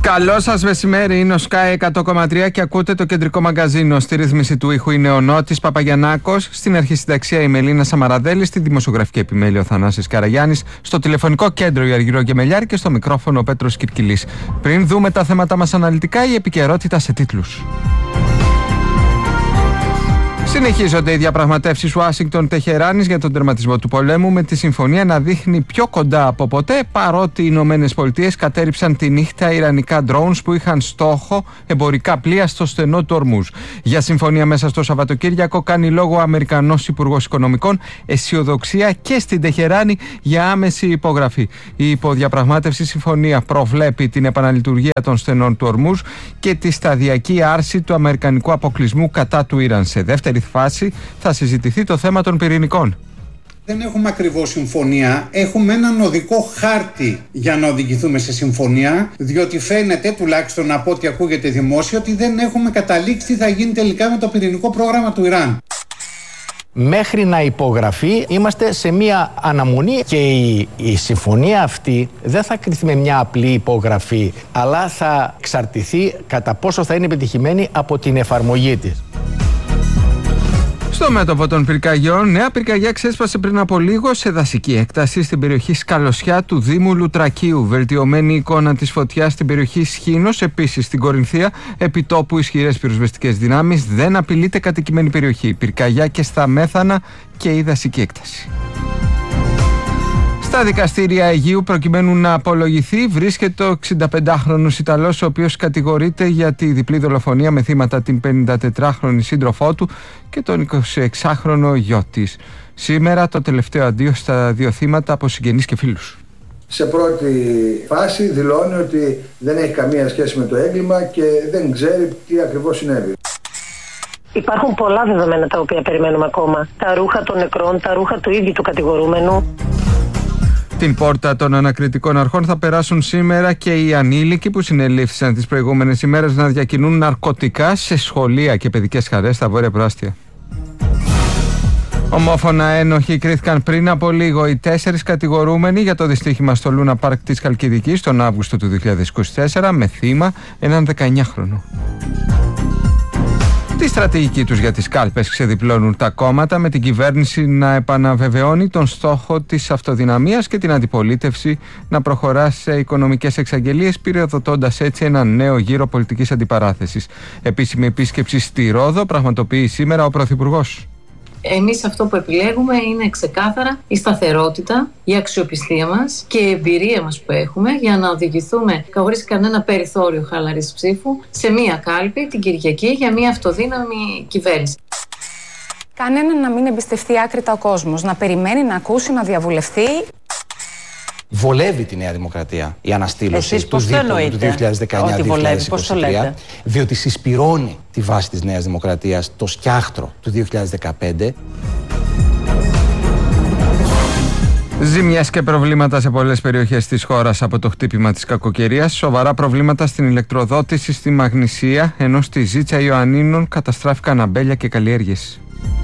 Καλό σας μεσημέρι, είναι ο Sky 100,3 και ακούτε το κεντρικό μαγκαζίνο. Στη ρύθμιση του ήχου είναι ο Νότης Παπαγιαννάκος, στην αρχή συνταξία η Μελίνα Σαμαραδέλη, στη δημοσιογραφική επιμέλεια ο Θανάσης Καραγιάννης, στο τηλεφωνικό κέντρο η Αργυρό Γκεμελιάρη και στο μικρόφωνο ο Πέτρος Κυρκυλής. Πριν δούμε τα θέματα μας αναλυτικά, η επικαιρότητα σε τίτλους. Συνεχίζονται οι διαπραγματεύσεις Ουάσιγκτον-Τεχεράνης για τον τερματισμό του πολέμου, με τη συμφωνία να δείχνει πιο κοντά από ποτέ, παρότι οι Ηνωμένες Πολιτείες κατέρριψαν τη νύχτα ιρανικά drones που είχαν στόχο εμπορικά πλοία στο στενό του Ορμούζ. Για συμφωνία μέσα στο Σαββατοκύριακο κάνει λόγο ο Αμερικανός Υπουργός Οικονομικών, αισιοδοξία και στην Τεχεράνη για άμεση υπογραφή. Η υποδιαπραγμάτευση συμφωνία προβλέπει την επαναλειτουργία των στενών του Ορμούζ και τη σταδιακή άρση του αμερικανικού αποκλεισμού κατά του Ιράν. Σε δεύτερη φάση θα συζητηθεί το θέμα των πυρηνικών. Δεν έχουμε ακριβώς συμφωνία, έχουμε έναν οδικό χάρτη για να οδηγηθούμε σε συμφωνία, διότι φαίνεται, τουλάχιστον από ό,τι ακούγεται δημόσια, ότι δεν έχουμε καταλήξει τι θα γίνει τελικά με το πυρηνικό πρόγραμμα του Ιράν. Μέχρι να υπογραφεί είμαστε σε μία αναμονή και η συμφωνία αυτή δεν θα κριθεί με μια απλή υπογραφή, αλλά θα εξαρτηθεί κατά πόσο θα είναι επιτυχημένη από την εφαρμογή της. Στο μέτωπο των πυρκαγιών, νέα πυρκαγιά ξέσπασε πριν από λίγο σε δασική έκταση στην περιοχή Σκαλωσιά του Δήμου Λουτρακίου. Βελτιωμένη εικόνα της φωτιάς στην περιοχή Σχήνος, επίσης στην Κορινθία, επιτόπου ισχυρές πυροσβεστικές δυνάμεις, δεν απειλείται κατοικημένη περιοχή. Πυρκαγιά και στα Μέθανα και η δασική έκταση. Στα δικαστήρια Αιγείου, προκειμένου να απολογηθεί, βρίσκεται ο 65χρονος Ιταλός, ο οποίος κατηγορείται για τη διπλή δολοφονία με θύματα την 54χρονη σύντροφό του και τον 26χρονο γιο της. Σήμερα το τελευταίο αντίο στα δύο θύματα από συγγενείς και φίλους. Σε πρώτη φάση δηλώνει ότι δεν έχει καμία σχέση με το έγκλημα και δεν ξέρει τι ακριβώς συνέβη. Υπάρχουν πολλά δεδομένα τα οποία περιμένουμε ακόμα. Τα ρούχα των νεκρών, τα ρούχα του ίδιου του κατηγορούμενου. Την πόρτα των ανακριτικών αρχών θα περάσουν σήμερα και οι ανήλικοι που συνελήφθησαν τις προηγούμενες ημέρες να διακινούν ναρκωτικά σε σχολεία και παιδικές χαρές στα βόρεια προάστια. Ομόφωνα ένοχοι κρίθηκαν πριν από λίγο οι 4 κατηγορούμενοι για το δυστύχημα στο Λούνα Πάρκ της Χαλκιδικής τον Αύγουστο του 2024, με θύμα έναν 19χρονο. Τη στρατηγική τους για τις κάλπες ξεδιπλώνουν τα κόμματα, με την κυβέρνηση να επαναβεβαιώνει τον στόχο της αυτοδυναμίας και την αντιπολίτευση να προχωρά σε οικονομικές εξαγγελίες, πυροδοτώντας έτσι ένα νέο γύρο πολιτικής αντιπαράθεσης. Επίσημη επίσκεψη στη Ρόδο πραγματοποιεί σήμερα ο Πρωθυπουργός. Εμείς αυτό που επιλέγουμε είναι ξεκάθαρα η σταθερότητα, η αξιοπιστία μας και η εμπειρία μας που έχουμε για να οδηγηθούμε χωρίς κανένα περιθώριο χαλαρής ψήφου σε μία κάλπη την Κυριακή για μία αυτοδύναμη κυβέρνηση. Κανέναν να μην εμπιστευτεί άκρητα ο κόσμος, να περιμένει, να ακούσει, να διαβουλευτεί. Βολεύει τη Νέα Δημοκρατία η αναστήλωση του δίπλωμα του 2019-2023, διότι συσπυρώνει τη βάση της Νέας Δημοκρατίας, το σκιάχτρο του 2015. Ζημιές και προβλήματα σε πολλές περιοχές της χώρας από το χτύπημα της κακοκαιρίας. Σοβαρά προβλήματα στην ηλεκτροδότηση στη Μαγνησία, ενώ στη Ζήτσα Ιωαννίνων καταστράφηκαν αμπέλια και καλλιέργειες.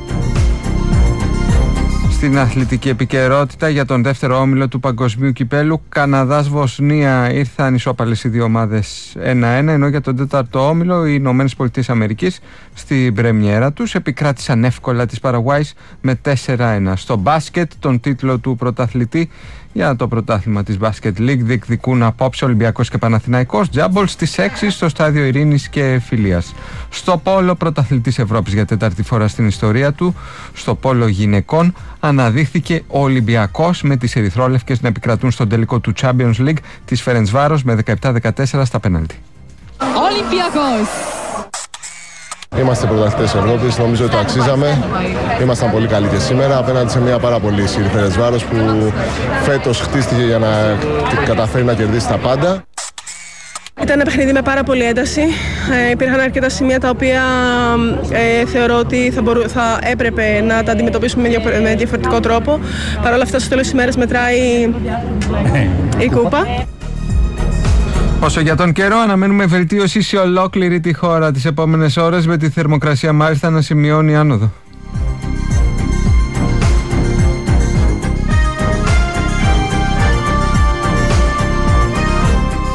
Στην αθλητική επικαιρότητα, για τον δεύτερο όμιλο του Παγκοσμίου Κυπέλου, Καναδάς-Βοσνία ήρθαν ισόπαλες οι δύο ομάδες 1-1, ενώ για τον τέταρτο όμιλο οι Ηνωμένες Πολιτείες Αμερικής στην πρεμιέρα τους επικράτησαν εύκολα της Παραγουάης με 4-1. Στο μπάσκετ, τον τίτλο του πρωταθλητή για το πρωτάθλημα της Basket League διεκδικούν απόψε Ολυμπιακός και Παναθηναϊκός τζάμπολ στις 6 στο στάδιο Ειρήνης και Φιλίας. Στο πόλο, πρωταθλητής Ευρώπης για τέταρτη φορά στην ιστορία του, στο πόλο γυναικών αναδείχθηκε ο Ολυμπιακός, με τις ερυθρόλευκες να επικρατούν στον τελικό του Champions League της Φερεντσβάρος με 17-14 στα πέναλτι. Ολυμπιακός! Είμαστε πρωταθλητές Ευρώπης, νομίζω ότι το αξίζαμε. Ήμασταν πολύ καλοί και σήμερα απέναντι σε μια πάρα πολύ ισχυρή Φερεντσβάρος που φέτος χτίστηκε για να καταφέρει να κερδίσει τα πάντα. Ήταν ένα παιχνίδι με πάρα πολύ ένταση. Υπήρχαν αρκετά σημεία τα οποία θεωρώ ότι θα έπρεπε να τα αντιμετωπίσουμε με διαφορετικό τρόπο. Παρ' όλα αυτά, στο τέλος της ημέρας μετράει η κούπα. Όσο για τον καιρό, αναμένουμε βελτίωση σε ολόκληρη τη χώρα τις επόμενες ώρες, με τη θερμοκρασία μάλιστα να σημειώνει άνοδο.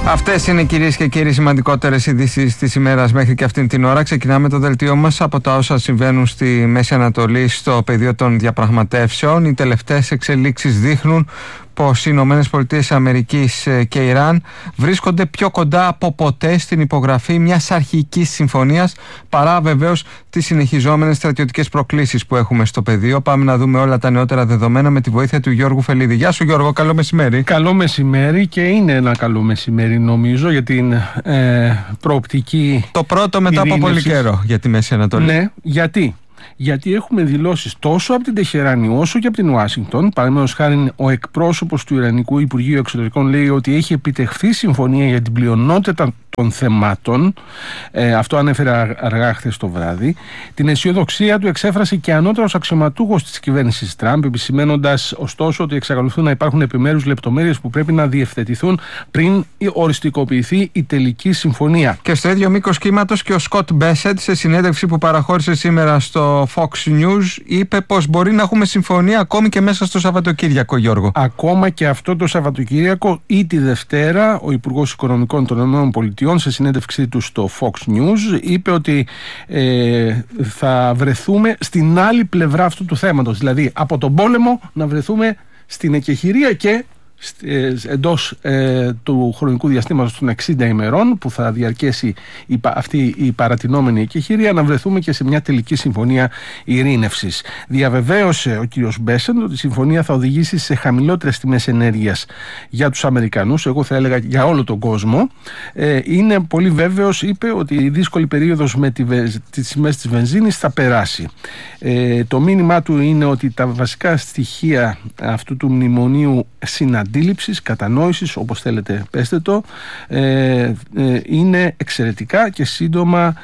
Αυτές είναι, κυρίες και κύριοι, σημαντικότερες ειδήσεις της ημέρας μέχρι και αυτήν την ώρα. Ξεκινάμε το δελτίο μας από τα όσα συμβαίνουν στη Μέση Ανατολή στο πεδίο των διαπραγματεύσεων. Οι τελευταίες εξελίξεις δείχνουν πως οι ΗΠΑ και Ιράν βρίσκονται πιο κοντά από ποτέ στην υπογραφή μιας αρχικής συμφωνίας, παρά βεβαίως τις συνεχιζόμενες στρατιωτικές προκλήσεις που έχουμε στο πεδίο. Πάμε να δούμε όλα τα νεότερα δεδομένα με τη βοήθεια του Γιώργου Φελίδη. Γεια σου Γιώργο, καλό μεσημέρι. Καλό μεσημέρι, και είναι ένα καλό μεσημέρι νομίζω για την προοπτική. Το πρώτο μετά από πολύ καιρό για τη Μέση Ανατολή. Ναι, γιατί έχουμε δηλώσεις τόσο από την Τεχεράνη όσο και από την Ουάσιγκτον. Παραδείγματος χάρη, ο εκπρόσωπος του Ιρανικού Υπουργείου Εξωτερικών λέει ότι έχει επιτευχθεί συμφωνία για την πλειονότητα των θεμάτων. Αυτό ανέφερε αργά χθες το βράδυ. Την αισιοδοξία του εξέφρασε και ανώτερος αξιωματούχος της κυβέρνησης Τραμπ, επισημένοντας ωστόσο ότι εξακολουθούν να υπάρχουν επιμέρους λεπτομέρειες που πρέπει να διευθετηθούν πριν οριστικοποιηθεί η τελική συμφωνία. Και στο ίδιο μήκος κύματος και ο Σκοτ Μπέσετ, σε συνέντευξη που παραχώρησε σήμερα στο Fox News, είπε πως μπορεί να έχουμε συμφωνία ακόμη και μέσα στο Σαββατοκύριακο, Γιώργο. Ακόμα και αυτό το Σαββατοκύριακο ή τη Δευτέρα, ο Υπουργός Οικονομικών των ΗΠΑ, σε συνέντευξή του στο Fox News, είπε ότι θα βρεθούμε στην άλλη πλευρά αυτού του θέματος. Δηλαδή από τον πόλεμο να βρεθούμε στην εκεχηρία και εντός του χρονικού διαστήματος των 60 ημερών που θα διαρκέσει αυτή η παρατηνόμενη εκεχηρία, να βρεθούμε και σε μια τελική συμφωνία ειρήνευσης. Διαβεβαίωσε ο κ. Μπέσεντ ότι η συμφωνία θα οδηγήσει σε χαμηλότερες τιμές ενέργειας για τους Αμερικανούς, εγώ θα έλεγα για όλο τον κόσμο. Είναι πολύ βέβαιος, είπε, ότι η δύσκολη περίοδος με τις τιμές της βενζίνης θα περάσει. Το μήνυμά του είναι ότι τα βασικά στοιχεία αυτού του μνημονίου αντίληψης, κατανόησης, όπως θέλετε πέστε το, είναι εξαιρετικά και σύντομα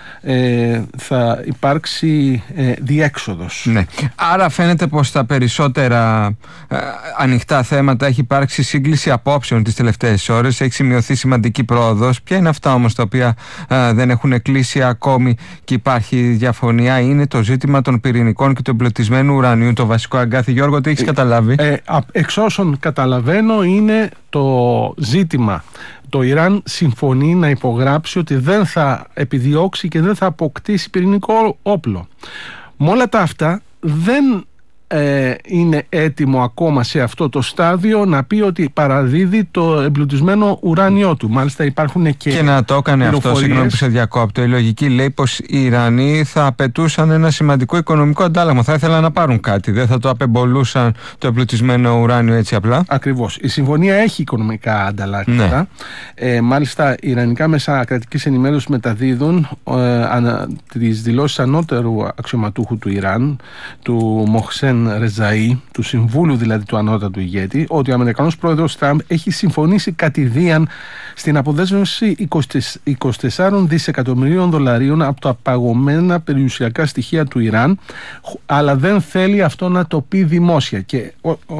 θα υπάρξει διέξοδος. Ναι. Άρα φαίνεται πως στα περισσότερα ανοιχτά θέματα έχει υπάρξει σύγκληση απόψεων τις τελευταίες ώρες, έχει σημειωθεί σημαντική πρόοδος. Ποια είναι αυτά όμως τα οποία δεν έχουν κλείσει ακόμη και υπάρχει διαφωνία? Είναι το ζήτημα των πυρηνικών και του εμπλουτισμένου ουρανίου το βασικό αγκάθι, Γιώργο, τι έχεις καταλάβει? Εξ όσων καταλαβαίνω, είναι το ζήτημα. Το Ιράν συμφωνεί να υπογράψει ότι δεν θα επιδιώξει και δεν θα αποκτήσει πυρηνικό όπλο. Με όλα τα αυτά δεν είναι έτοιμο ακόμα σε αυτό το στάδιο να πει ότι παραδίδει το εμπλουτισμένο ουράνιό του. Μάλιστα υπάρχουν και να το έκανε αυτό, συγγνώμη που σε διακόπτω, η λογική λέει πως οι Ιρανοί θα απαιτούσαν ένα σημαντικό οικονομικό αντάλλαγμα. Θα ήθελαν να πάρουν κάτι, δεν θα το απεμπολούσαν το εμπλουτισμένο ουράνιο έτσι απλά. Ακριβώς. Η συμφωνία έχει οικονομικά ανταλλάγματα. Ναι. Μάλιστα, οι Ιρανικά μέσα κρατικής ενημέρωσης μεταδίδουν τις δηλώσεις ανώτερου αξιωματούχου του Ιράν, του Μοχσέν Ρεζαΐ, του συμβούλου δηλαδή του ανώτατου ηγέτη, ότι ο Αμερικανός πρόεδρος Τραμπ έχει συμφωνήσει κατηδίαν στην αποδέσμευση 24 δισεκατομμυρίων δολαρίων από τα παγωμένα περιουσιακά στοιχεία του Ιράν, αλλά δεν θέλει αυτό να το πει δημόσια και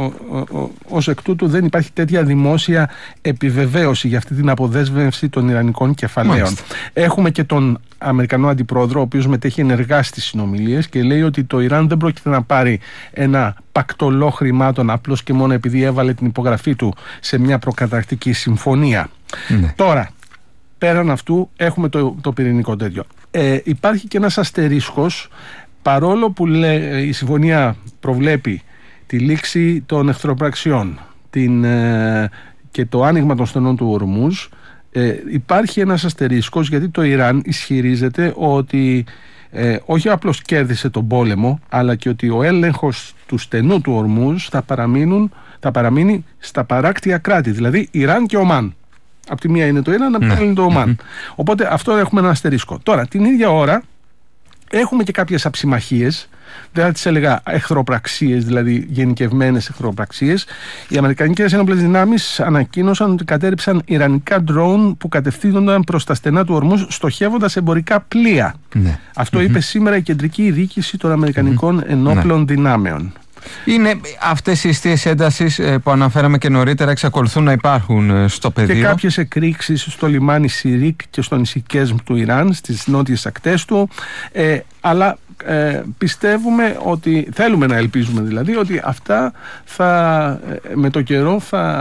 ως εκ τούτου δεν υπάρχει τέτοια δημόσια επιβεβαίωση για αυτή την αποδέσμευση των ιρανικών κεφαλαίων. Μάλιστα. Έχουμε και τον Αμερικανό αντιπρόεδρο, ο οποίος μετέχει ενεργά στις συνομιλίες και λέει ότι το Ιράν δεν πρόκειται να πάρει ένα πακτολό χρημάτων απλώς και μόνο επειδή έβαλε την υπογραφή του σε μια προκαταρκτική συμφωνία. Ναι. Τώρα, πέραν αυτού έχουμε το πυρηνικό τέτοιο. Υπάρχει και ένας αστερίσκος, παρόλο που η συμφωνία προβλέπει τη λήξη των εχθροπραξιών και το άνοιγμα των στενών του Ορμούζ, υπάρχει ένας αστερίσκος, γιατί το Ιράν ισχυρίζεται ότι όχι απλώς κέρδισε τον πόλεμο, αλλά και ότι ο έλεγχος του στενού του Ορμούζ θα παραμείνει στα παράκτια κράτη, δηλαδή Ιράν και Ομάν. Από τη μία είναι το Ιράν, από την άλλη είναι το Ομάν. Οπότε αυτό έχουμε ένα αστερίσκο. Τώρα, την ίδια ώρα έχουμε και κάποιες αψημαχίες, δεν θα τις έλεγα εχθροπραξίες, δηλαδή γενικευμένες εχθροπραξίες. Οι Αμερικανικές Ένοπλες Δυνάμεις ανακοίνωσαν ότι κατέριψαν ιρανικά ντρόουν που κατευθύνονταν προς τα στενά του Ορμούζ, στοχεύοντας εμπορικά πλοία. Ναι. Αυτό είπε σήμερα η Κεντρική Διοίκηση των Αμερικανικών Ενόπλων Δυνάμεων. Είναι αυτές οι εστίες έντασης που αναφέραμε και νωρίτερα, εξακολουθούν να υπάρχουν στο πεδίο. Και κάποιες εκρήξεις στο λιμάνι Σιρίκ και στο νησί Κέσμ του Ιράν, στις νότιες ακτές του, αλλά πιστεύουμε ότι, θέλουμε να ελπίζουμε δηλαδή, ότι αυτά με το καιρό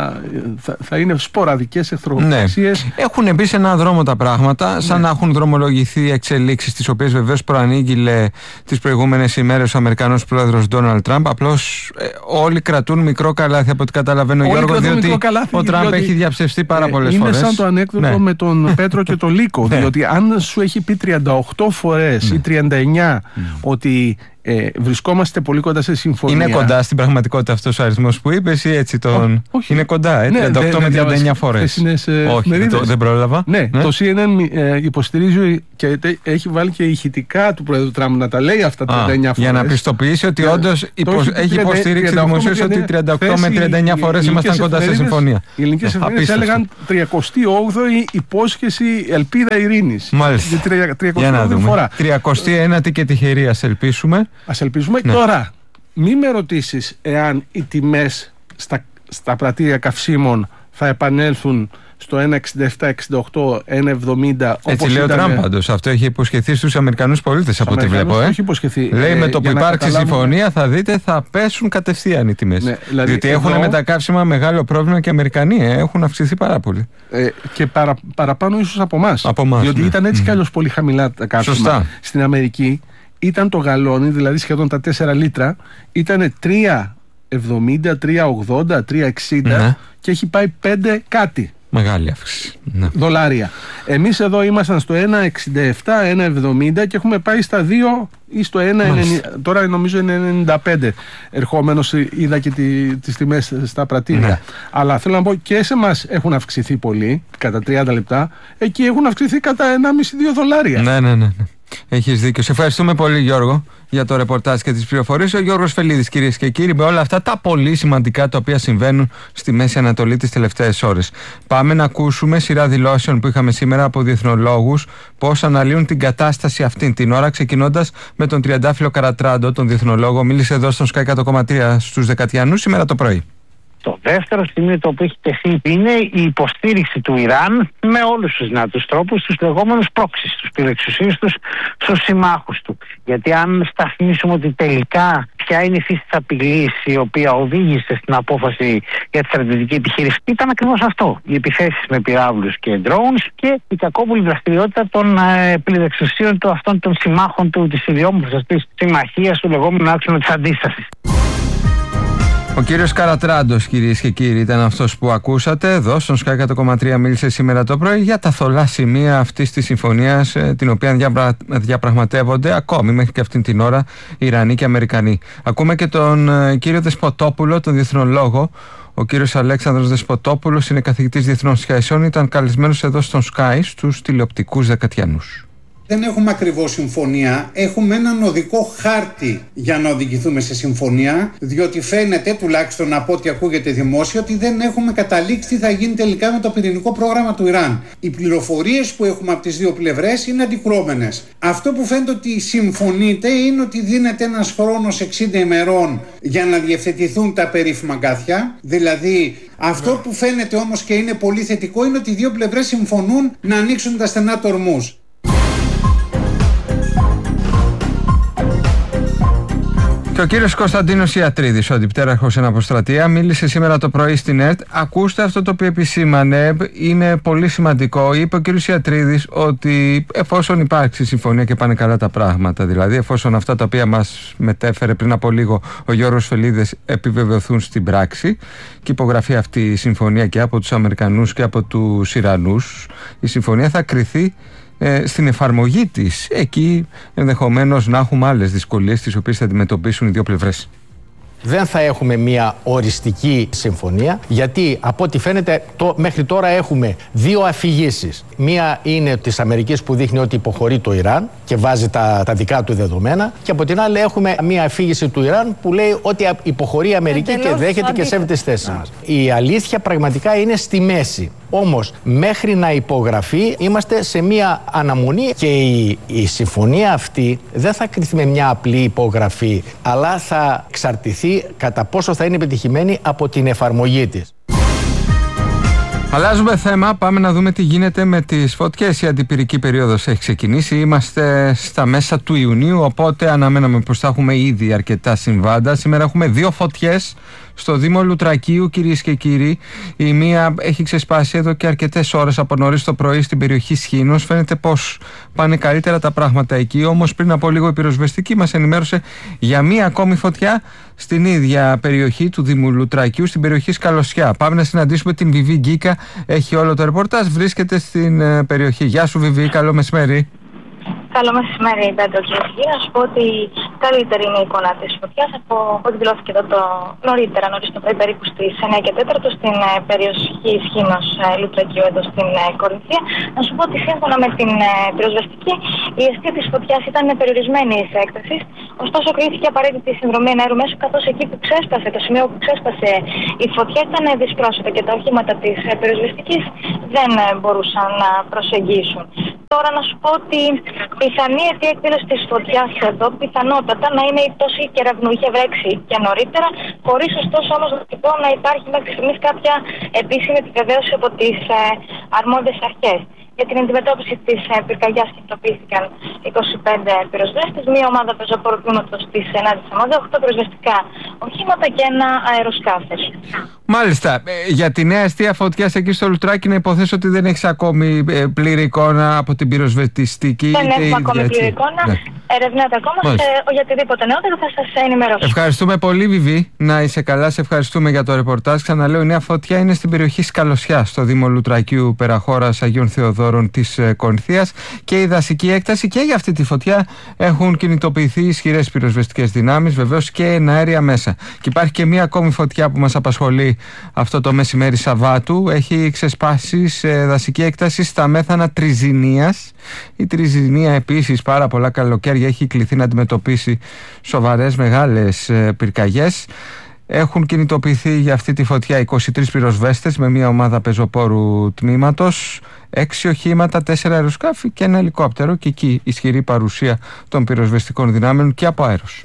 θα είναι σποραδικές εχθροπραξίες. Ναι. Έχουν μπει σε έναν δρόμο τα πράγματα, σαν να έχουν δρομολογηθεί εξελίξεις, τις οποίες βεβαίως προανήγγειλε τις προηγούμενες ημέρες ο Αμερικανός πρόεδρος Ντόναλντ Τραμπ. Απλώς όλοι κρατούν μικρό καλάθι, από ό,τι καταλαβαίνω, Γιώργο, διότι ο Τραμπ έχει διαψευστεί πάρα πολλές φορές. Είναι σαν το ανέκδοτο με τον Πέτρο και το Λύκο. Διότι αν σου έχει πει 38 φορές ή 39 ότι βρισκόμαστε πολύ κοντά σε συμφωνία. Είναι κοντά στην πραγματικότητα αυτός ο αριθμός που είπες ή έτσι τον. Όχι. Είναι κοντά, 38 με 39 φορές. Όχι, δεν πρόλαβα. Ναι, το CNN υποστηρίζει και έχει βάλει και ηχητικά του Πρόεδρου Τραμπ να τα λέει αυτά 39 φορές. Για να πιστοποιήσει ότι όντως έχει υποστηρίξει δημοσίως ότι 38 με 39 φορές ήμασταν κοντά σε συμφωνία. Οι ελληνικές εφημερίδες έλεγαν 38η υπόσχεση ελπίδα ειρήνης. Μάλιστα. Για να δούμε. 39η και τυχερή, ας ελπίσουμε. Ας ελπίζουμε. Ναι. Τώρα, μη με ρωτήσεις εάν οι τιμές στα πρατήρια καυσίμων θα επανέλθουν στο 1,67-68, 1,70. Έτσι λέει ο Τραμπ πάντως. Αυτό έχει υποσχεθεί στους Αμερικανούς πολίτες από ό,τι βλέπω. Έχει υποσχεθεί. Λέει με το που υπάρξει συμφωνία θα δείτε θα πέσουν κατευθείαν οι τιμές. Ναι, δηλαδή διότι έχουν με τα καύσιμα μεγάλο πρόβλημα και οι Αμερικανοί έχουν αυξηθεί πάρα πολύ. Και παραπάνω ίσως από εμάς. Διότι ήταν έτσι κι αλλιώς πολύ χαμηλά τα καύσιμα. Σωστά. Στην Αμερική ήταν το γαλόνι, δηλαδή σχεδόν τα 4 λίτρα, ήταν 3,70, 3,80, 3,60 και έχει πάει 5 κάτι. Μεγάλη αύξηση. Ναι. Δολάρια. Εμείς εδώ ήμασταν στο 1,67, 1,70 και έχουμε πάει στα 2 ή στο 1,90. Τώρα νομίζω είναι 95. Ερχόμενος είδα και τις τιμές στα πρατήρια. Ναι. Αλλά θέλω να πω και σε εμάς έχουν αυξηθεί πολύ, κατά 30 λεπτά. Εκεί έχουν αυξηθεί κατά 1,5-2 δολάρια. Ναι. Έχεις δίκιο. Σε ευχαριστούμε πολύ, Γιώργο, για το ρεπορτάζ και τις πληροφορίες. Ο Γιώργος Φελίδης, κυρίες και κύριοι, με όλα αυτά τα πολύ σημαντικά τα οποία συμβαίνουν στη Μέση Ανατολή τις τελευταίες ώρες. Πάμε να ακούσουμε σειρά δηλώσεων που είχαμε σήμερα από διεθνολόγους, πώς αναλύουν την κατάσταση αυτήν την ώρα, ξεκινώντας με τον Τριαντάφυλλο Καρατράντο, τον διεθνολόγο. Μίλησε εδώ στον Sky 100,3 στους Δεκατιανούς σήμερα το πρωί. Το δεύτερο σημείο το οποίο έχει τεθεί είναι η υποστήριξη του Ιράν με όλους τους δυνατούς τρόπους στους λεγόμενους πρόξεις, στους πυρεξουσίες τους, στους συμμάχους του. Γιατί αν σταθμίσουμε ότι τελικά ποια είναι η φύση της απειλής η οποία οδήγησε στην απόφαση για τη στρατιωτική επιχείρηση, ήταν ακριβώς αυτό. Οι επιθέσεις με πυράβλους και drones και η κακόβουλη δραστηριότητα των πυρεξουσίων του αυτών των συμμάχων του, της ιδιόμορφης αυτής συμμαχίας, του λεγόμενου άξονα της αντίστασης. Ο κύριος Καρατράντος, κυρίες και κύριοι, ήταν αυτός που ακούσατε εδώ στον Sky 100,3. Μίλησε σήμερα το πρωί για τα θολά σημεία αυτής της συμφωνίας, την οποία διαπραγματεύονται ακόμη μέχρι και αυτήν την ώρα Ιρανοί και Αμερικανοί. Ακούμε και τον κύριο Δεσποτόπουλο, τον διεθνολόγο. Ο κύριος Αλέξανδρος Δεσποτόπουλος είναι καθηγητής διεθνών σχέσεων, ήταν καλεσμένος εδώ στον Sky στους τηλεοπτικούς Δεκατιανούς. Δεν έχουμε ακριβώς συμφωνία, έχουμε έναν οδικό χάρτη για να οδηγηθούμε σε συμφωνία, διότι φαίνεται, τουλάχιστον από ό,τι ακούγεται δημόσια, ότι δεν έχουμε καταλήξει τι θα γίνει τελικά με το πυρηνικό πρόγραμμα του Ιράν. Οι πληροφορίες που έχουμε από τις δύο πλευρές είναι αντικρουόμενες. Αυτό που φαίνεται ότι συμφωνείται είναι ότι δίνεται ένας χρόνος 60 ημερών για να διευθετηθούν τα περίφημα αγκάθια. Δηλαδή, αυτό που φαίνεται όμως και είναι πολύ θετικό είναι ότι οι δύο πλευρές συμφωνούν να ανοίξουν τα στενά του Ορμούζ. Και ο κύριος Κωνσταντίνος Ιατρίδης, ο αντιπτέραρχος εν αποστρατεία, μίλησε σήμερα το πρωί στην ΕΡΤ. Ακούστε αυτό το οποίο επισήμανε, είναι πολύ σημαντικό. Είπε ο κύριος Ιατρίδης ότι εφόσον υπάρξει συμφωνία και πάνε καλά τα πράγματα, δηλαδή εφόσον αυτά τα οποία μας μετέφερε πριν από λίγο ο Γιώργος Φελίδης επιβεβαιωθούν στην πράξη και υπογραφεί αυτή η συμφωνία και από τους Αμερικανούς και από τους Ιρανούς, η συμφωνία θα κριθεί στην εφαρμογή της. Εκεί ενδεχομένως να έχουμε άλλες δυσκολίες τις οποίες θα αντιμετωπίσουν οι δύο πλευρές. Δεν θα έχουμε μια οριστική συμφωνία, γιατί από ό,τι φαίνεται μέχρι τώρα έχουμε δύο αφηγήσεις. Μία είναι της Αμερικής που δείχνει ότι υποχωρεί το Ιράν και βάζει τα δικά του δεδομένα, και από την άλλη έχουμε μία αφήγηση του Ιράν που λέει ότι υποχωρεί η Αμερική και δέχεται και σέβεται τις θέσεις μας. Η αλήθεια πραγματικά είναι στη μέση. Όμως μέχρι να υπογραφεί είμαστε σε μία αναμονή και η συμφωνία αυτή δεν θα κριθεί με μια απλή υπογραφή, αλλά θα εξαρτηθεί κατά πόσο θα είναι επιτυχημένη από την εφαρμογή της. Αλλάζουμε θέμα, πάμε να δούμε τι γίνεται με τις φωτιές. Η αντιπυρική περίοδος έχει ξεκινήσει, είμαστε στα μέσα του Ιουνίου, οπότε αναμέναμε πως θα έχουμε ήδη αρκετά συμβάντα. Σήμερα έχουμε 2 φωτιές στο Δήμο Λουτρακίου, κυρίες και κύριοι. Η μία έχει ξεσπάσει εδώ και αρκετές ώρες από νωρίς το πρωί στην περιοχή Σχήνος. Φαίνεται πως πάνε καλύτερα τα πράγματα εκεί, όμως πριν από λίγο η πυροσβεστική μας ενημέρωσε για μία ακόμη φωτιά στην ίδια περιοχή του Δήμου Λουτρακίου, στην περιοχή Σκαλωσιά. Πάμε να συναντήσουμε την Βιβί Γκίκα, έχει όλο το ρεπορτάζ, βρίσκεται στην περιοχή. Γεια σου Βιβί, καλό μεσημέρι. Καλό μεσημέρι, Πέτρο και Ευχή. Να σου πω ότι καλύτερη είναι η εικόνα της φωτιάς από ό,τι δηλώθηκε εδώ νωρίς το πρωί, περίπου στις 9 και 4 στην περιοχή Σχήνος Λουτρακίου, εδώ στην Κορινθία. Να σου πω ότι σύμφωνα με την πυροσβεστική, η αιστεία της φωτιάς ήταν περιορισμένης έκτασης. Ωστόσο, κρίθηκε απαραίτητη η συνδρομή εναέρου μέσου, καθώς εκεί που ξέσπασε, το σημείο που ξέσπασε η φωτιά ήταν δυσπρόσιτο και τα οχήματα της πυροσβεστικής δεν μπορούσαν να προσεγγίσουν. Τώρα να σου πω ότι πιθανή αιτία εκδήλωση της φωτιάς εδώ πιθανότατα να είναι η πτώση κεραυνού. Είχε βρέξει και νωρίτερα, χωρίς ωστόσο όμως να υπάρχει μέχρι στιγμής κάποια επίσημη επιβεβαίωση από τις αρμόδιες αρχές. Για την αντιμετώπιση της πυρκαγιάς κινητοποιήθηκαν 25 πυροσβέστες, μία ομάδα πεζοπόρου τμήματος της ενάντια ομάδα, 8 πυροσβεστικά οχήματα και ένα αεροσκάφος. Μάλιστα. Για τη νέα αιστεία φωτιάς εκεί στο Λουτράκι, να υποθέσω ότι δεν έχεις ακόμη πλήρη εικόνα από την πυροσβεστική. Δεν έχουμε ακόμη πλήρη εικόνα. Ναι. Ερευνάται ακόμα. Για οτιδήποτε νεότερο θα σας ενημερώσω. Ευχαριστούμε πολύ, Βιβί. Να είσαι καλά. Σε ευχαριστούμε για το ρεπορτάζ. Ξαναλέω, η νέα φωτιά είναι στην περιοχή Σκαλωσιά, στο Δήμο Λουτρακίου, Περαχώρας Αγίων Θεοδόρων της Κορινθίας. Και η δασική έκταση και για αυτή τη φωτιά έχουν κινητοποιηθεί ισχυρές πυροσβεστικές δυνάμεις, βεβαίως και εναέρια μέσα. Και υπάρχει και μία ακόμη φωτιά που μας απασχολεί αυτό το μεσημέρι Σαββάτου. Έχει ξεσπάσει σε δασική έκταση στα μέθανα Τριζηνίας. Η Τριζηνία επίσης πάρα πολλά καλοκαίρια έχει κληθεί να αντιμετωπίσει σοβαρές μεγάλες πυρκαγιές. Έχουν κινητοποιηθεί για αυτή τη φωτιά 23 πυροσβέστες με μια ομάδα πεζοπόρου τμήματος, 6 οχήματα, 4 αεροσκάφη και ένα ελικόπτερο, και εκεί ισχυρή παρουσία των πυροσβεστικών δυνάμεων και από αέρος.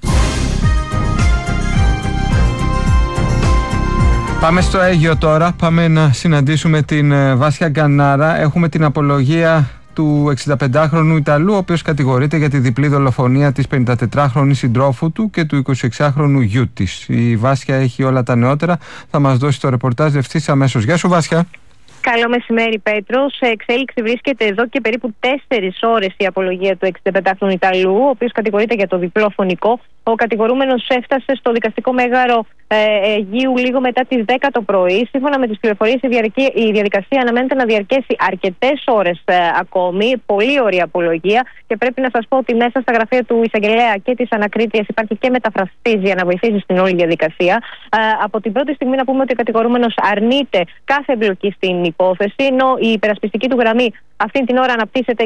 Πάμε στο Αίγυο τώρα, πάμε να συναντήσουμε την Βάσια Γκανάρα. Έχουμε την απολογία του 65χρονου Ιταλού, ο οποίος κατηγορείται για τη διπλή δολοφονία της 54χρονης συντρόφου του και του 26χρονου γιού της. Η Βάσια έχει όλα τα νεότερα, θα μας δώσει το ρεπορτάζ ευθύς αμέσως. Γεια σου Βάσια. Καλό μεσημέρι, Πέτρο. Σε εξέλιξη βρίσκεται εδώ και περίπου 4 ώρες η απολογία του 65χρονου Ιταλού, ο οποίος κατηγορείται για το διπλό φονικό. Ο κατηγορούμενος έφτασε στο δικαστικό μέγαρο Αιγείου λίγο μετά τις 10 το πρωί. Σύμφωνα με τις πληροφορίες, η διαδικασία αναμένεται να διαρκέσει αρκετές ώρες ακόμη. Πολύ ωραία απολογία. Και πρέπει να σας πω ότι μέσα στα γραφεία του εισαγγελέα και της ανακρίτριας υπάρχει και μεταφραστής για να βοηθήσει στην όλη διαδικασία. Από την πρώτη στιγμή να πούμε ότι ο κατηγορούμενος αρνείται κάθε εμπλοκή στην υπόθεση, ενώ η υπερασπιστική του γραμμή αυτή την ώρα αναπτύσσεται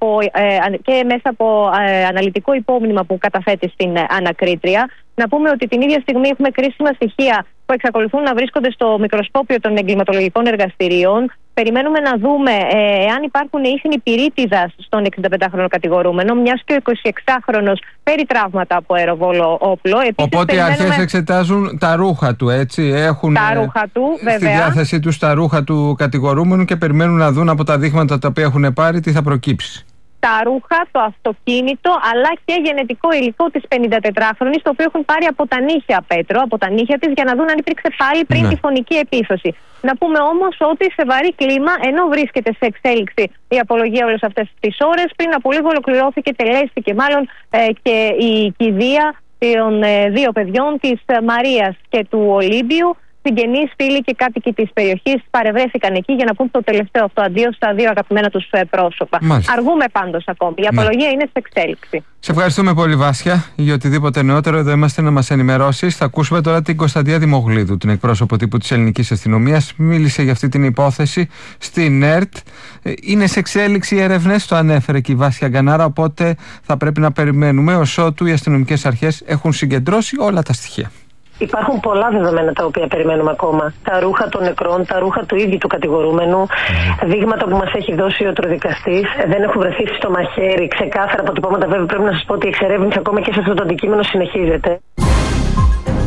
και μέσα από αναλυτικό υπόμνημα που καταθέτει στην ανακρίτρια. Να πούμε ότι την ίδια στιγμή έχουμε κρίσιμα στοιχεία που εξακολουθούν να βρίσκονται στο μικροσκόπιο των εγκληματολογικών εργαστηρίων. Περιμένουμε να δούμε αν υπάρχουν ίχνη πυρίτιδας στον 65χρονο κατηγορούμενο, μιας και ο 26χρονος παίρνει τραύματα από αεροβόλο όπλο. Επίσης, οπότε οι αρχές εξετάζουν τα ρούχα του, έτσι. Έχουν τα ρούχα του, βέβαια. Στη διάθεσή τους τα ρούχα του κατηγορούμενου και περιμένουν να δουν από τα δείγματα τα οποία έχουν πάρει τι θα προκύψει. Τα ρούχα, το αυτοκίνητο, αλλά και γενετικό υλικό της 54χρονης, το οποίο έχουν πάρει από τα νύχια, Πέτρο, από τα νύχια της, για να δουν αν υπήρξε πάλι πριν τη φωνική επίθεση. Να πούμε όμως ότι σε βαρύ κλίμα, ενώ βρίσκεται σε εξέλιξη η απολογία όλες αυτές τις ώρες, πριν από λίγο ολοκληρώθηκε, τελέστηκε μάλλον και η κηδεία των 2 παιδιών, της Μαρίας και του Ολύμπιου. Συγγενείς, φίλοι και κάτοικοι της περιοχής παρευρέθηκαν εκεί για να πούν το τελευταίο αυτό αντίο στα 2 αγαπημένα τους πρόσωπα. Μάλιστα. Αργούμε πάντως ακόμη. Η απολογία είναι σε εξέλιξη. Σε ευχαριστούμε πολύ, Βάσια, για οτιδήποτε νεότερο. Εδώ είμαστε να μας ενημερώσεις. Θα ακούσουμε τώρα την Κωνσταντία Δημογλίδου, την εκπρόσωπο τύπου της Ελληνικής Αστυνομίας. Μίλησε για αυτή την υπόθεση στην ΕΡΤ. Είναι σε εξέλιξη οι έρευνες, το ανέφερε και η Βάσια Γκανάρα. Οπότε θα πρέπει να περιμένουμε ως ότου οι αστυνομικές αρχές έχουν συγκεντρώσει όλα τα στοιχεία. Υπάρχουν πολλά δεδομένα τα οποία περιμένουμε ακόμα. Τα ρούχα των νεκρών, τα ρούχα του ίδιου του κατηγορούμενου, δείγματα που μας έχει δώσει ο ιατροδικαστής, δεν έχουν βρεθεί στο μαχαίρι ξεκάθαρα αποτυπώματα. Βέβαια, πρέπει να σας πω ότι η εξερεύνηση ακόμα και σε αυτό το αντικείμενο συνεχίζεται.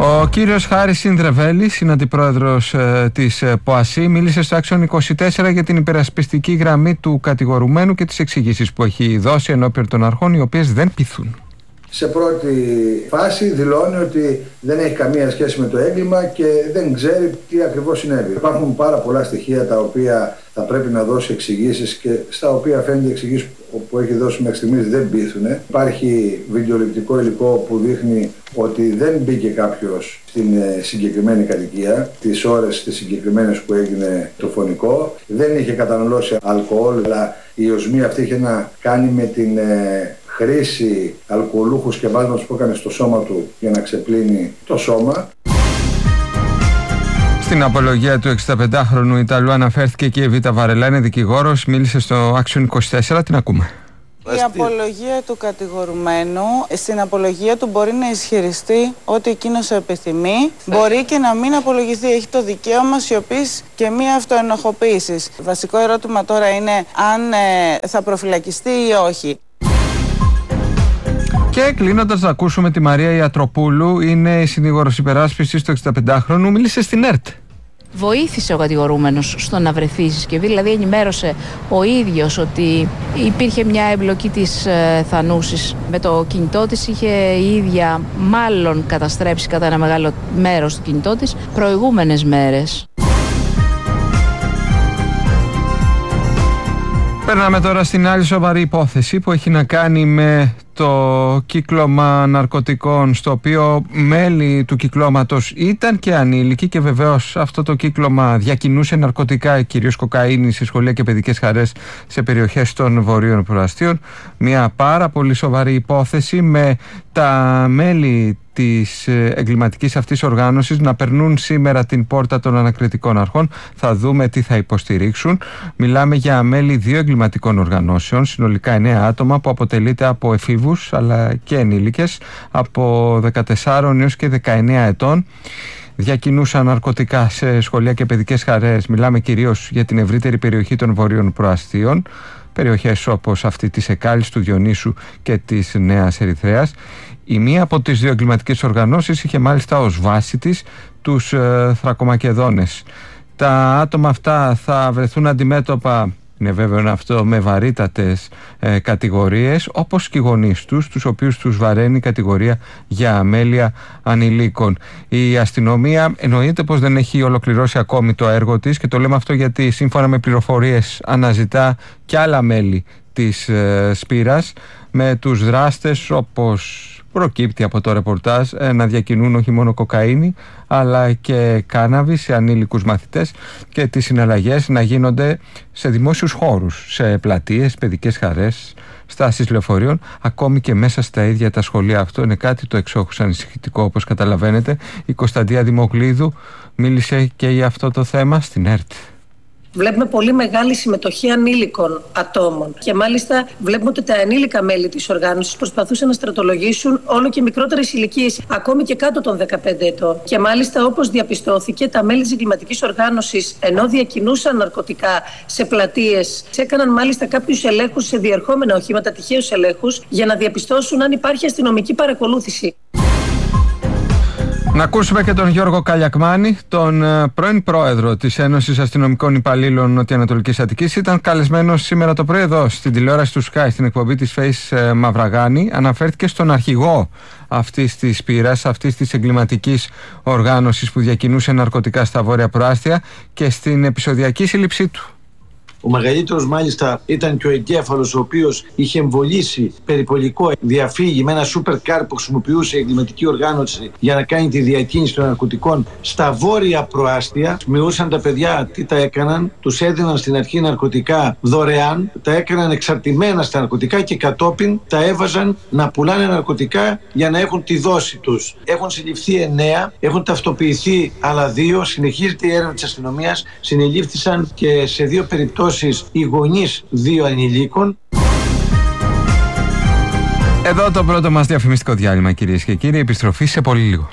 Ο κύριος Χάρης Συνδρεβέλης, συναντιπρόεδρος της ΠΟΑΣΥ, μίλησε στο Action 24 για την υπερασπιστική γραμμή του κατηγορουμένου και τις εξηγήσεις που έχει δώσει ενώπιον των αρχών, οι οποίες δεν πειθούν. Σε πρώτη φάση δηλώνει ότι δεν έχει καμία σχέση με το έγκλημα και δεν ξέρει τι ακριβώς συνέβη. Υπάρχουν πάρα πολλά στοιχεία τα οποία θα πρέπει να δώσει εξηγήσεις και στα οποία φαίνεται οι εξηγήσεις που έχει δώσει μέχρι στιγμής δεν πείθουν. Υπάρχει βιντεοληπτικό υλικό που δείχνει ότι δεν μπήκε κάποιος στην συγκεκριμένη κατοικία τις ώρες τις συγκεκριμένες που έγινε το φωνικό. Δεν είχε καταναλώσει αλκοόλ, αλλά η οσμία αυτή είχε να κάνει με την χρήση αλκοολούχου σκευάσματος που έκανε στο σώμα του για να ξεπλύνει το σώμα. Στην απολογία του 65χρονου Ιταλού αναφέρθηκε και η Εβίτα Βαρελά, είναι δικηγόρος, μίλησε στο Action 24, την ακούμε. Η απολογία του κατηγορουμένου, στην απολογία του μπορεί να ισχυριστεί ότι εκείνος επιθυμεί, μπορεί και να μην απολογηθεί, έχει το δικαίωμα σιωπής και μη αυτοενοχοποίησης. Βασικό ερώτημα τώρα είναι αν θα προφυλακιστεί ή όχι. Και κλείνοντας να ακούσουμε τη Μαρία Ιατροπούλου, είναι η συνήγορος υπεράσπισης του 65χρονου, μίλησε στην ΕΡΤ. Βοήθησε ο κατηγορούμενος στο να βρεθεί η συσκευή, δηλαδή ενημέρωσε ο ίδιος ότι υπήρχε μια εμπλοκή της Θανούσης με το κινητό της, είχε η ίδια μάλλον καταστρέψει κατά ένα μεγάλο μέρος του κινητό της προηγούμενες μέρες. Περνάμε τώρα στην άλλη σοβαρή υπόθεση που έχει να κάνει με το κύκλωμα ναρκωτικών, στο οποίο μέλη του κυκλώματος ήταν και ανήλικοι και βεβαίως αυτό το κύκλωμα διακινούσε ναρκωτικά, κυρίως κοκαίνη, σε σχολεία και παιδικές χαρές σε περιοχές των βορείων προαστίων. Μια πάρα πολύ σοβαρή υπόθεση με τα μέλη της εγκληματικής αυτής οργάνωσης να περνούν σήμερα την πόρτα των ανακριτικών αρχών. Θα δούμε τι θα υποστηρίξουν. Μιλάμε για μέλη 2 εγκληματικών οργανώσεων, συνολικά 9 άτομα που αποτελείται από εφήβους αλλά και ενήλικες από 14 έως και 19 ετών. Διακινούσαν ναρκωτικά σε σχολεία και παιδικές χαρές. Μιλάμε κυρίως για την ευρύτερη περιοχή των βορείων προαστίων, περιοχές όπως αυτή της Εκάλης, του Διονύσου και της Νέας Ερυθρέας. Η μία από τις 2 εγκληματικές οργανώσεις είχε μάλιστα ως βάση της τους Θρακομακεδόνες. Τα άτομα αυτά θα βρεθούν αντιμέτωπα, είναι βέβαιο αυτό, με βαρύτατες κατηγορίες, όπως και οι γονείς τους οποίους τους βαραίνει η κατηγορία για αμέλεια ανηλίκων. Η αστυνομία εννοείται πως δεν έχει ολοκληρώσει ακόμη το έργο της, και το λέμε αυτό γιατί σύμφωνα με πληροφορίες αναζητά και άλλα μέλη της Σπύρας, με τους δράστες, όπως προκύπτει από το ρεπορτάζ, να διακινούν όχι μόνο κοκαίνη αλλά και κάναβη σε ανήλικους μαθητές και τις συναλλαγές να γίνονται σε δημόσιους χώρους, σε πλατείες, παιδικές χαρές, στάσεις λεωφορείων, ακόμη και μέσα στα ίδια τα σχολεία. Αυτό είναι κάτι το εξόχως ανησυχητικό, όπως καταλαβαίνετε. Η Κωνσταντία Δημοκλίδου μίλησε και για αυτό το θέμα στην ΕΡΤ. Βλέπουμε πολύ μεγάλη συμμετοχή ανήλικων ατόμων και μάλιστα βλέπουμε ότι τα ανήλικα μέλη της οργάνωσης προσπαθούσαν να στρατολογήσουν όλο και μικρότερες ηλικίες, ακόμη και κάτω των 15 ετών. Και μάλιστα, όπως διαπιστώθηκε, τα μέλη της εγκληματικής οργάνωσης, ενώ διακινούσαν ναρκωτικά σε πλατείες, έκαναν μάλιστα κάποιους ελέγχους σε διερχόμενα οχήματα, τυχαίους ελέγχους, για να διαπιστώσουν αν υπάρχει αστυνομική παρακολούθηση. Να ακούσουμε και τον Γιώργο Καλιακμάνη, τον πρώην πρόεδρο της Ένωσης Αστυνομικών Υπαλλήλων Νοτιοανατολικής Αττικής. Ήταν καλεσμένος σήμερα το πρωί εδώ στην τηλεόραση του Sky, στην εκπομπή της Face Μαυραγάνη. Αναφέρθηκε στον αρχηγό αυτής της πείρας, αυτής της εγκληματικής οργάνωσης που διακινούσε ναρκωτικά στα βόρεια προάστια, και στην επεισοδιακή σύλληψή του. Ο μεγαλύτερος μάλιστα ήταν και ο εγκέφαλος, ο οποίος είχε εμβολήσει περιπολικό διαφύγει με ένα σούπερ κάρ που χρησιμοποιούσε η εγκληματική οργάνωση για να κάνει τη διακίνηση των ναρκωτικών στα βόρεια προάστια. Μειούσαν τα παιδιά, τι τα έκαναν, τους έδιναν στην αρχή ναρκωτικά δωρεάν, τα έκαναν εξαρτημένα στα ναρκωτικά και κατόπιν τα έβαζαν να πουλάνε ναρκωτικά για να έχουν τη δόση τους. Έχουν συλληφθεί 9, έχουν ταυτοποιηθεί άλλα 2, συνεχίζεται η έρευνα της αστυνομίας, συνελήφθησαν και σε 2 περιπτώσεις οι γονείς 2 ανηλίκων. Εδώ το πρώτο μας διαφημιστικό διάλειμμα, κυρίες και κύριοι. Επιστροφή σε πολύ λίγο.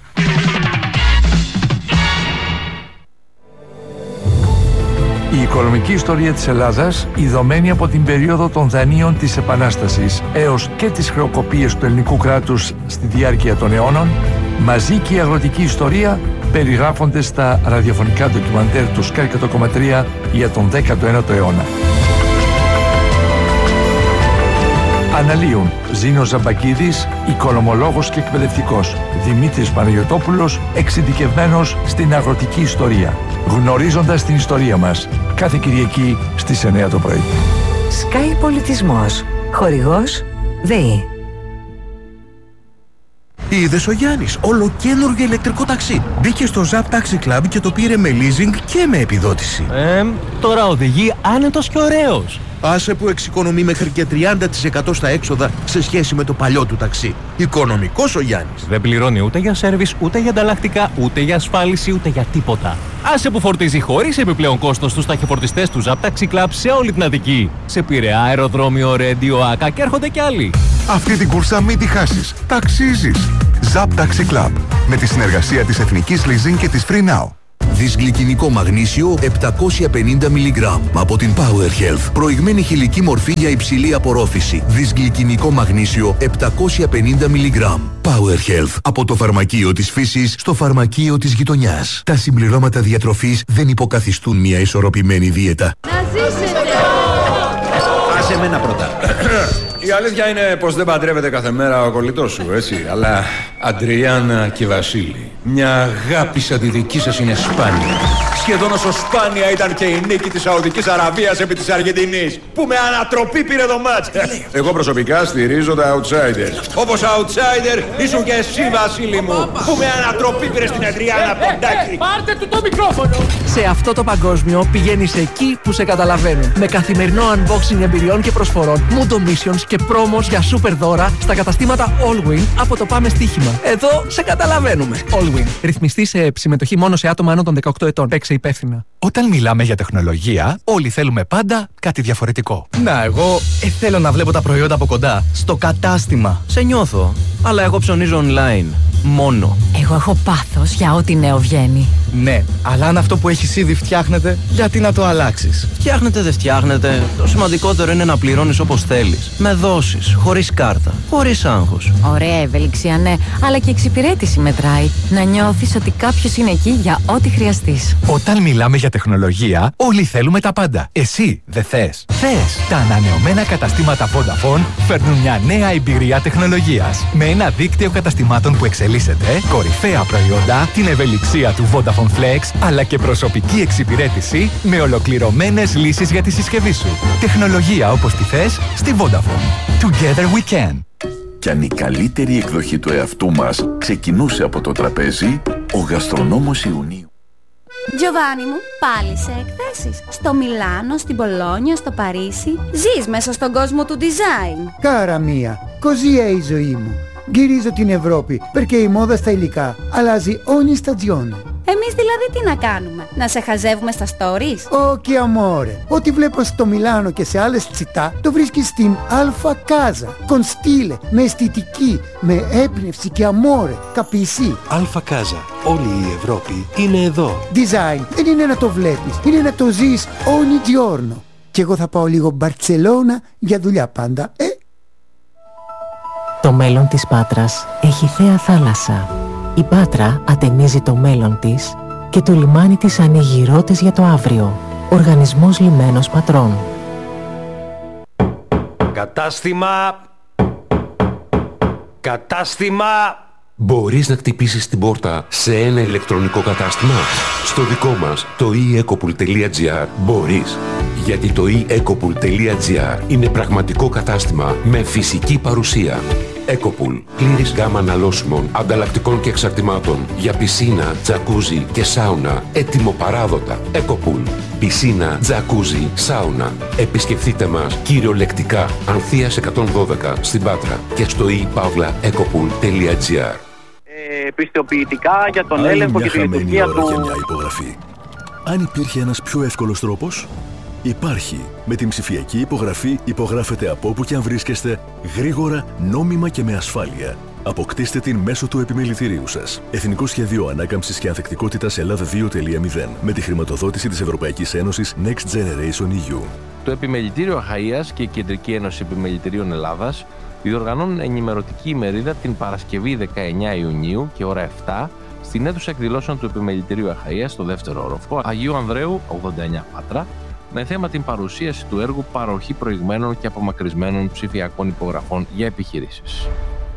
Η οικονομική ιστορία της Ελλάδας, ειδωμένη από την περίοδο των δανείων της Επανάστασης έως και τις χρεοκοπίες του ελληνικού κράτους στη διάρκεια των αιώνων, μαζί και η αγροτική ιστορία περιγράφονται στα ραδιοφωνικά ντοκιμαντέρ του Sky 100,3 για τον 19ο αιώνα. Αναλύουν Ζήνος Ζαμπακίδης, οικονομολόγος και εκπαιδευτικός, Δημήτρης Παναγιωτόπουλος, εξειδικευμένος στην αγροτική ιστορία. Γνωρίζοντας την ιστορία μας, κάθε Κυριακή στις 9 το πρωί. Sky Πολιτισμός. Χορηγός ΔΕΗ. Είδες ο Γιάννης, ολοκαίνουργιο ηλεκτρικό ταξί. Μπήκε στο Zap Taxi Club και το πήρε με leasing και με επιδότηση. Τώρα οδηγεί άνετος και ωραίος. Άσε που εξοικονομεί μέχρι και 30% στα έξοδα σε σχέση με το παλιό του ταξί. Οικονομικός ο Γιάννης. Δεν πληρώνει ούτε για σέρβις, ούτε για ανταλλακτικά, ούτε για ασφάλιση, ούτε για τίποτα. Άσε που φορτίζει χωρίς επιπλέον κόστος στους ταχυφορτιστές του Zap Taxi Club σε όλη την Αττική. Σε Πειραιά, αεροδρόμιο, Ρέντιο, Άκα και έρχονται κι άλλοι. Αυτή την κούρσα μην τη χάσεις. Ταξίζεις. Zap Taxi Club. Με τη συνεργασία της Εθνικής Leasing και της Free Now. Δυσγλυκινικό μαγνήσιο 750 mg από την Power Health. Προηγμένη χηλική μορφή για υψηλή απορρόφηση. Δυσγλυκινικό μαγνήσιο 750 mg. Power Health. Από το φαρμακείο της φύσης στο φαρμακείο της γειτονιάς. Τα συμπληρώματα διατροφής δεν υποκαθιστούν μια ισορροπημένη δίαιτα. Να ζήσετε! Άσε εμένα πρώτα. Η αλήθεια είναι πως δεν παντρεύεται κάθε μέρα ο κολλητός σου, έτσι. Αλλά Αντριάννα και Βασίλη, μια αγάπη σαν τη δική σας είναι σπάνια. Σχεδόν όσο σπάνια ήταν και η νίκη της Σαουδικής Αραβίας επί της Αργεντινής, που με ανατροπή πήρε το μάτς. Εγώ προσωπικά στηρίζω τα outsiders. Όπως outsider ήσουν και εσύ, Βασίλη μου, που με ανατροπή πήρε στην Αντριάννα Ποντάκη. Πάρτε του το μικρόφωνο! Σε αυτό το παγκόσμιο πηγαίνεις εκεί που σε καταλαβαίνουν. Με καθημερινό unboxing εμπειριών και προσφορών, Mundo Missions και πρόμος για super δώρα στα καταστήματα Allwin από το Πάμε Στοίχημα. Εδώ σε καταλαβαίνουμε. Allwin. Ρυθμιστή σε συμμετοχή μόνο σε άτομα άνω των 18 ετών. Παίξε υπεύθυνα. Όταν μιλάμε για τεχνολογία, όλοι θέλουμε πάντα κάτι διαφορετικό. Να, εγώ θέλω να βλέπω τα προϊόντα από κοντά. Στο κατάστημα. Σε νιώθω. Αλλά εγώ ψωνίζω online. Μόνο. Εγώ έχω πάθος για ό,τι νέο βγαίνει. Ναι, αλλά αν αυτό που έχεις ήδη φτιάχνεται, γιατί να το αλλάξεις? Φτιάχνεται, δεν φτιάχνεται. Το σημαντικότερο είναι να πληρώνεις όπως θέλεις. Με δόσεις, χωρίς κάρτα, χωρίς άγχος. Ωραία ευελιξία, ναι, αλλά και εξυπηρέτηση μετράει. Να νιώθεις ότι κάποιος είναι εκεί για ό,τι χρειαστείς. Όταν μιλάμε για τεχνολογία, όλοι θέλουμε τα πάντα. Εσύ δεν θες? Θες. Τα ανανεωμένα καταστήματα Vodafone φέρνουν μια νέα εμπειρία τεχνολογίας. Με ένα δίκτυο καταστημάτων που εξελίσσεται, κορυφαία προϊόντα, την ευελιξία του Vodafone Flex, αλλά και προσωπική εξυπηρέτηση με ολοκληρωμένες λύσεις για τη συσκευή σου. Τεχνολογία όπως τη θες στη Vodafone. Together we can. Κι αν η καλύτερη εκδοχή του εαυτού μας ξεκινούσε από το τραπέζι, ο γαστρονόμος Ιουνίου. Τζοβάνι μου, πάλι σε εκθέσεις. Στο Μιλάνο, στην Πολόνια, στο Παρίσι. Ζεις μέσα στον κόσμο του design. Κάρα μία, così è η ζωή μου. Γυρίζω την Ευρώπη, perché η μόδα στα υλικά αλλάζει ogni stagione. Εμείς δηλαδή τι να κάνουμε, να σε χαζεύουμε στα stories? Όχι amore, ό,τι βλέπω στο Μιλάνο και σε άλλες τσιτά το βρίσκεις στην Alfa Casa. Con stile, με αισθητική, με έμπνευση και amore, capisci? Alfa Casa, όλη η Ευρώπη είναι εδώ. Design δεν είναι να το βλέπεις, είναι να το ζεις ogni giorno. Και εγώ θα πάω λίγο Μπαρτσελώνα για δουλειά πάντα, Το μέλλον της Πάτρας έχει θέα θάλασσα. Η Πάτρα ατενίζει το μέλλον της και το λιμάνι της ανοίγει ρότες για το αύριο. Οργανισμός Λιμένος Πατρών. Κατάστημα. Μπορείς να χτυπήσεις την πόρτα σε ένα ηλεκτρονικό κατάστημα? Στο δικό μας, το eEcopool.gr, μπορείς. Γιατί το eEcopool.gr είναι πραγματικό κατάστημα με φυσική παρουσία. Ecopool. Πλήρης γάμα αναλώσιμων, ανταλλακτικών και εξαρτημάτων για πισίνα, τζακούζι και σάουνα. Έτοιμο παράδοτα. Ecopool. Πισίνα, τζακούζι, σάουνα. Επισκεφτείτε μας κυριολεκτικά Ανθείας 112 στην Πάτρα και στο ePavlaEcopool.gr. Πιστοποιητικά για τον έλεγχο και τη λειτουργία του. Για μια υπογραφή. Αν υπήρχε ένας πιο εύκολος τρόπος, υπάρχει. Με την ψηφιακή υπογραφή υπογράφετε από όπου και αν βρίσκεστε, γρήγορα, νόμιμα και με ασφάλεια. Αποκτήστε την μέσω του επιμελητηρίου σας. Εθνικό Σχέδιο Ανάκαμψης και Ανθεκτικότητας Ελλάδα 2.0 με τη χρηματοδότηση της Ευρωπαϊκής Ένωσης Next Generation EU. Το Επιμελητήριο Αχαΐας και η Κεντρική Ένωση Επιμελητηρίων Ελλάδας Διοργανώνουν ενημερωτική ημερίδα την Παρασκευή 19 Ιουνίου και ώρα 7 στην αίθουσα εκδηλώσεων του Επιμελητηρίου Αχαΐας στο δεύτερο όροφο Αγίου Ανδρέου 89 Πάτρα, με θέμα την παρουσίαση του έργου παροχή προηγμένων και απομακρυσμένων ψηφιακών υπογραφών για επιχειρήσεις.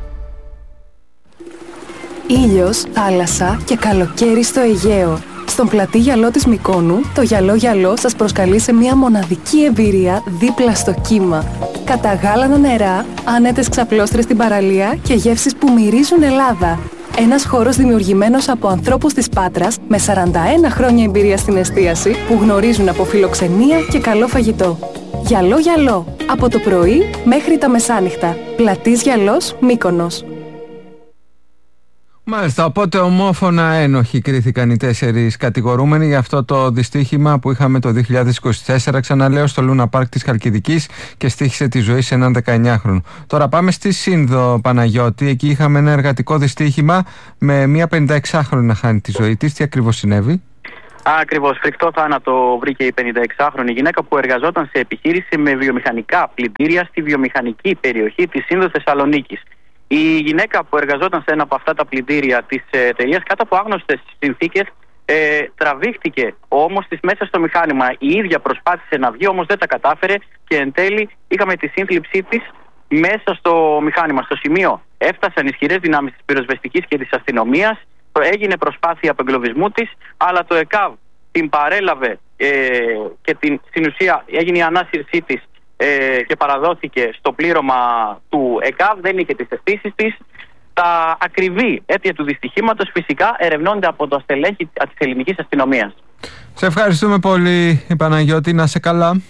Ήλιος, θάλασσα και καλοκαίρι στο Αιγαίο. Στον πλατή γυαλό της Μυκόνου, το γυαλό γυαλό σας προσκαλεί σε μια μοναδική εμπειρία δίπλα στο κύμα. Καταγάλανα νερά, άνετες ξαπλώστρες στην παραλία και γεύσεις που μυρίζουν Ελλάδα. Ένας χώρος δημιουργημένος από ανθρώπους της Πάτρας με 41 χρόνια εμπειρία στην εστίαση που γνωρίζουν από φιλοξενία και καλό φαγητό. Γυαλό γυαλό, από το πρωί μέχρι τα μεσάνυχτα. Πλατής γυαλός, Μύκονος. Μάλιστα, οπότε ομόφωνα ένοχοι κρίθηκαν οι 4 κατηγορούμενοι για αυτό το δυστύχημα που είχαμε το 2024, ξαναλέω, στο Λούνα Πάρκ της Χαλκιδικής και στοίχησε τη ζωή σε έναν 19χρονο. Τώρα πάμε στη Σύνδο, Παναγιώτη. Εκεί είχαμε ένα εργατικό δυστύχημα με μια 56χρονη να χάνει τη ζωή της. Τι ακριβώς συνέβη? Ακριβώς, φρικτό θάνατο βρήκε η 56χρονη γυναίκα που εργαζόταν σε επιχείρηση με βιομηχανικά πλυντήρια στη βιομηχανική περιοχή της Σύνδο Θεσσαλονίκης. Η γυναίκα που εργαζόταν σε ένα από αυτά τα πλυντήρια της εταιρείας κάτω από άγνωστες συνθήκες τραβήχτηκε όμως της μέσα στο μηχάνημα. Η ίδια προσπάθησε να βγει, όμως δεν τα κατάφερε και εν τέλει είχαμε τη σύλληψή της μέσα στο μηχάνημα. Στο σημείο έφτασαν ισχυρές δυνάμεις της πυροσβεστικής και της αστυνομίας. Έγινε προσπάθεια απεγκλωβισμού της, αλλά το ΕΚΑΒ την παρέλαβε και στην ουσία έγινε η ανάσυρσή της και παραδόθηκε στο πλήρωμα του ΕΚΑΒ. Δεν είχε τις αισθήσεις της. Τα ακριβή αίτια του δυστυχήματος φυσικά ερευνώνται από το στελέχη της ελληνικής αστυνομίας. Σε ευχαριστούμε πολύ, Παναγιώτη, να σε καλά.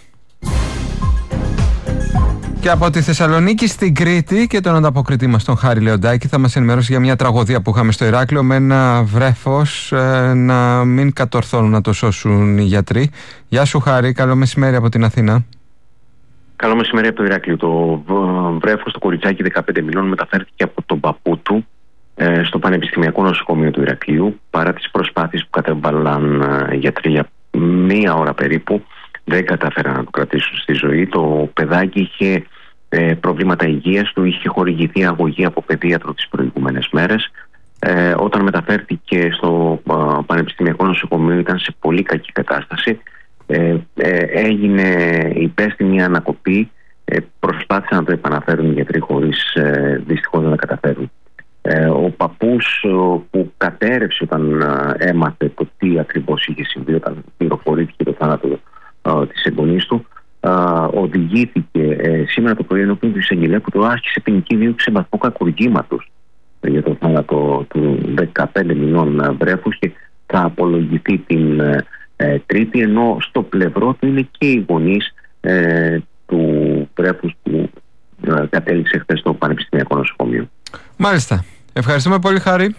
Και από τη Θεσσαλονίκη στην Κρήτη και τον ανταποκριτή μας τον Χάρη Λεοντάκη θα μας ενημερώσει για μια τραγωδία που είχαμε στο Ηράκλειο με ένα βρέφος να μην κατορθώνουν να το σώσουν οι γιατροί. Γεια σου Χάρη, καλό μεσημέρι από την Αθήνα. Καλό μεσημέρι από το Ηράκλειο. Το βρέφος, το κοριτσάκι 15 μηνών, μεταφέρθηκε από τον παππού του στο Πανεπιστημιακό Νοσοκομείο του Ηρακλείου. Παρά τις προσπάθειες που κατέβαλαν γιατροί για μία ώρα περίπου, δεν κατάφεραν να το κρατήσουν στη ζωή. Το παιδάκι είχε προβλήματα υγείας του, είχε χορηγηθεί αγωγή από παιδίατρο τις προηγούμενες μέρες. Όταν μεταφέρθηκε στο Πανεπιστημιακό Νοσοκομείο ήταν σε πολύ κακή κατάσταση. Υπέστη μια ανακοπή, προσπάθησαν να το επαναφέρουν οι γιατροί χωρίς δυστυχώς να τα καταφέρουν. Ο παππούς που κατέρευσε όταν έμαθε το τι ακριβώς είχε συμβεί, όταν πληροφορήθηκε το θάνατο της εγγονής του, οδηγήθηκε σήμερα το πρωί ενώπιον του εισαγγελέα που το άσκησε ποινική δίωξη σε βαθμό κακουργήματος για το θάνατο του 15 μηνών βρέφους και θα απολογηθεί την Τρίτη, ενώ στο πλευρό του είναι και οι γονείς του βρέφους που κατέληξε χθες στο Πανεπιστημιακό Νοσοκομείο. Μάλιστα. Ευχαριστούμε πολύ, Χάρη.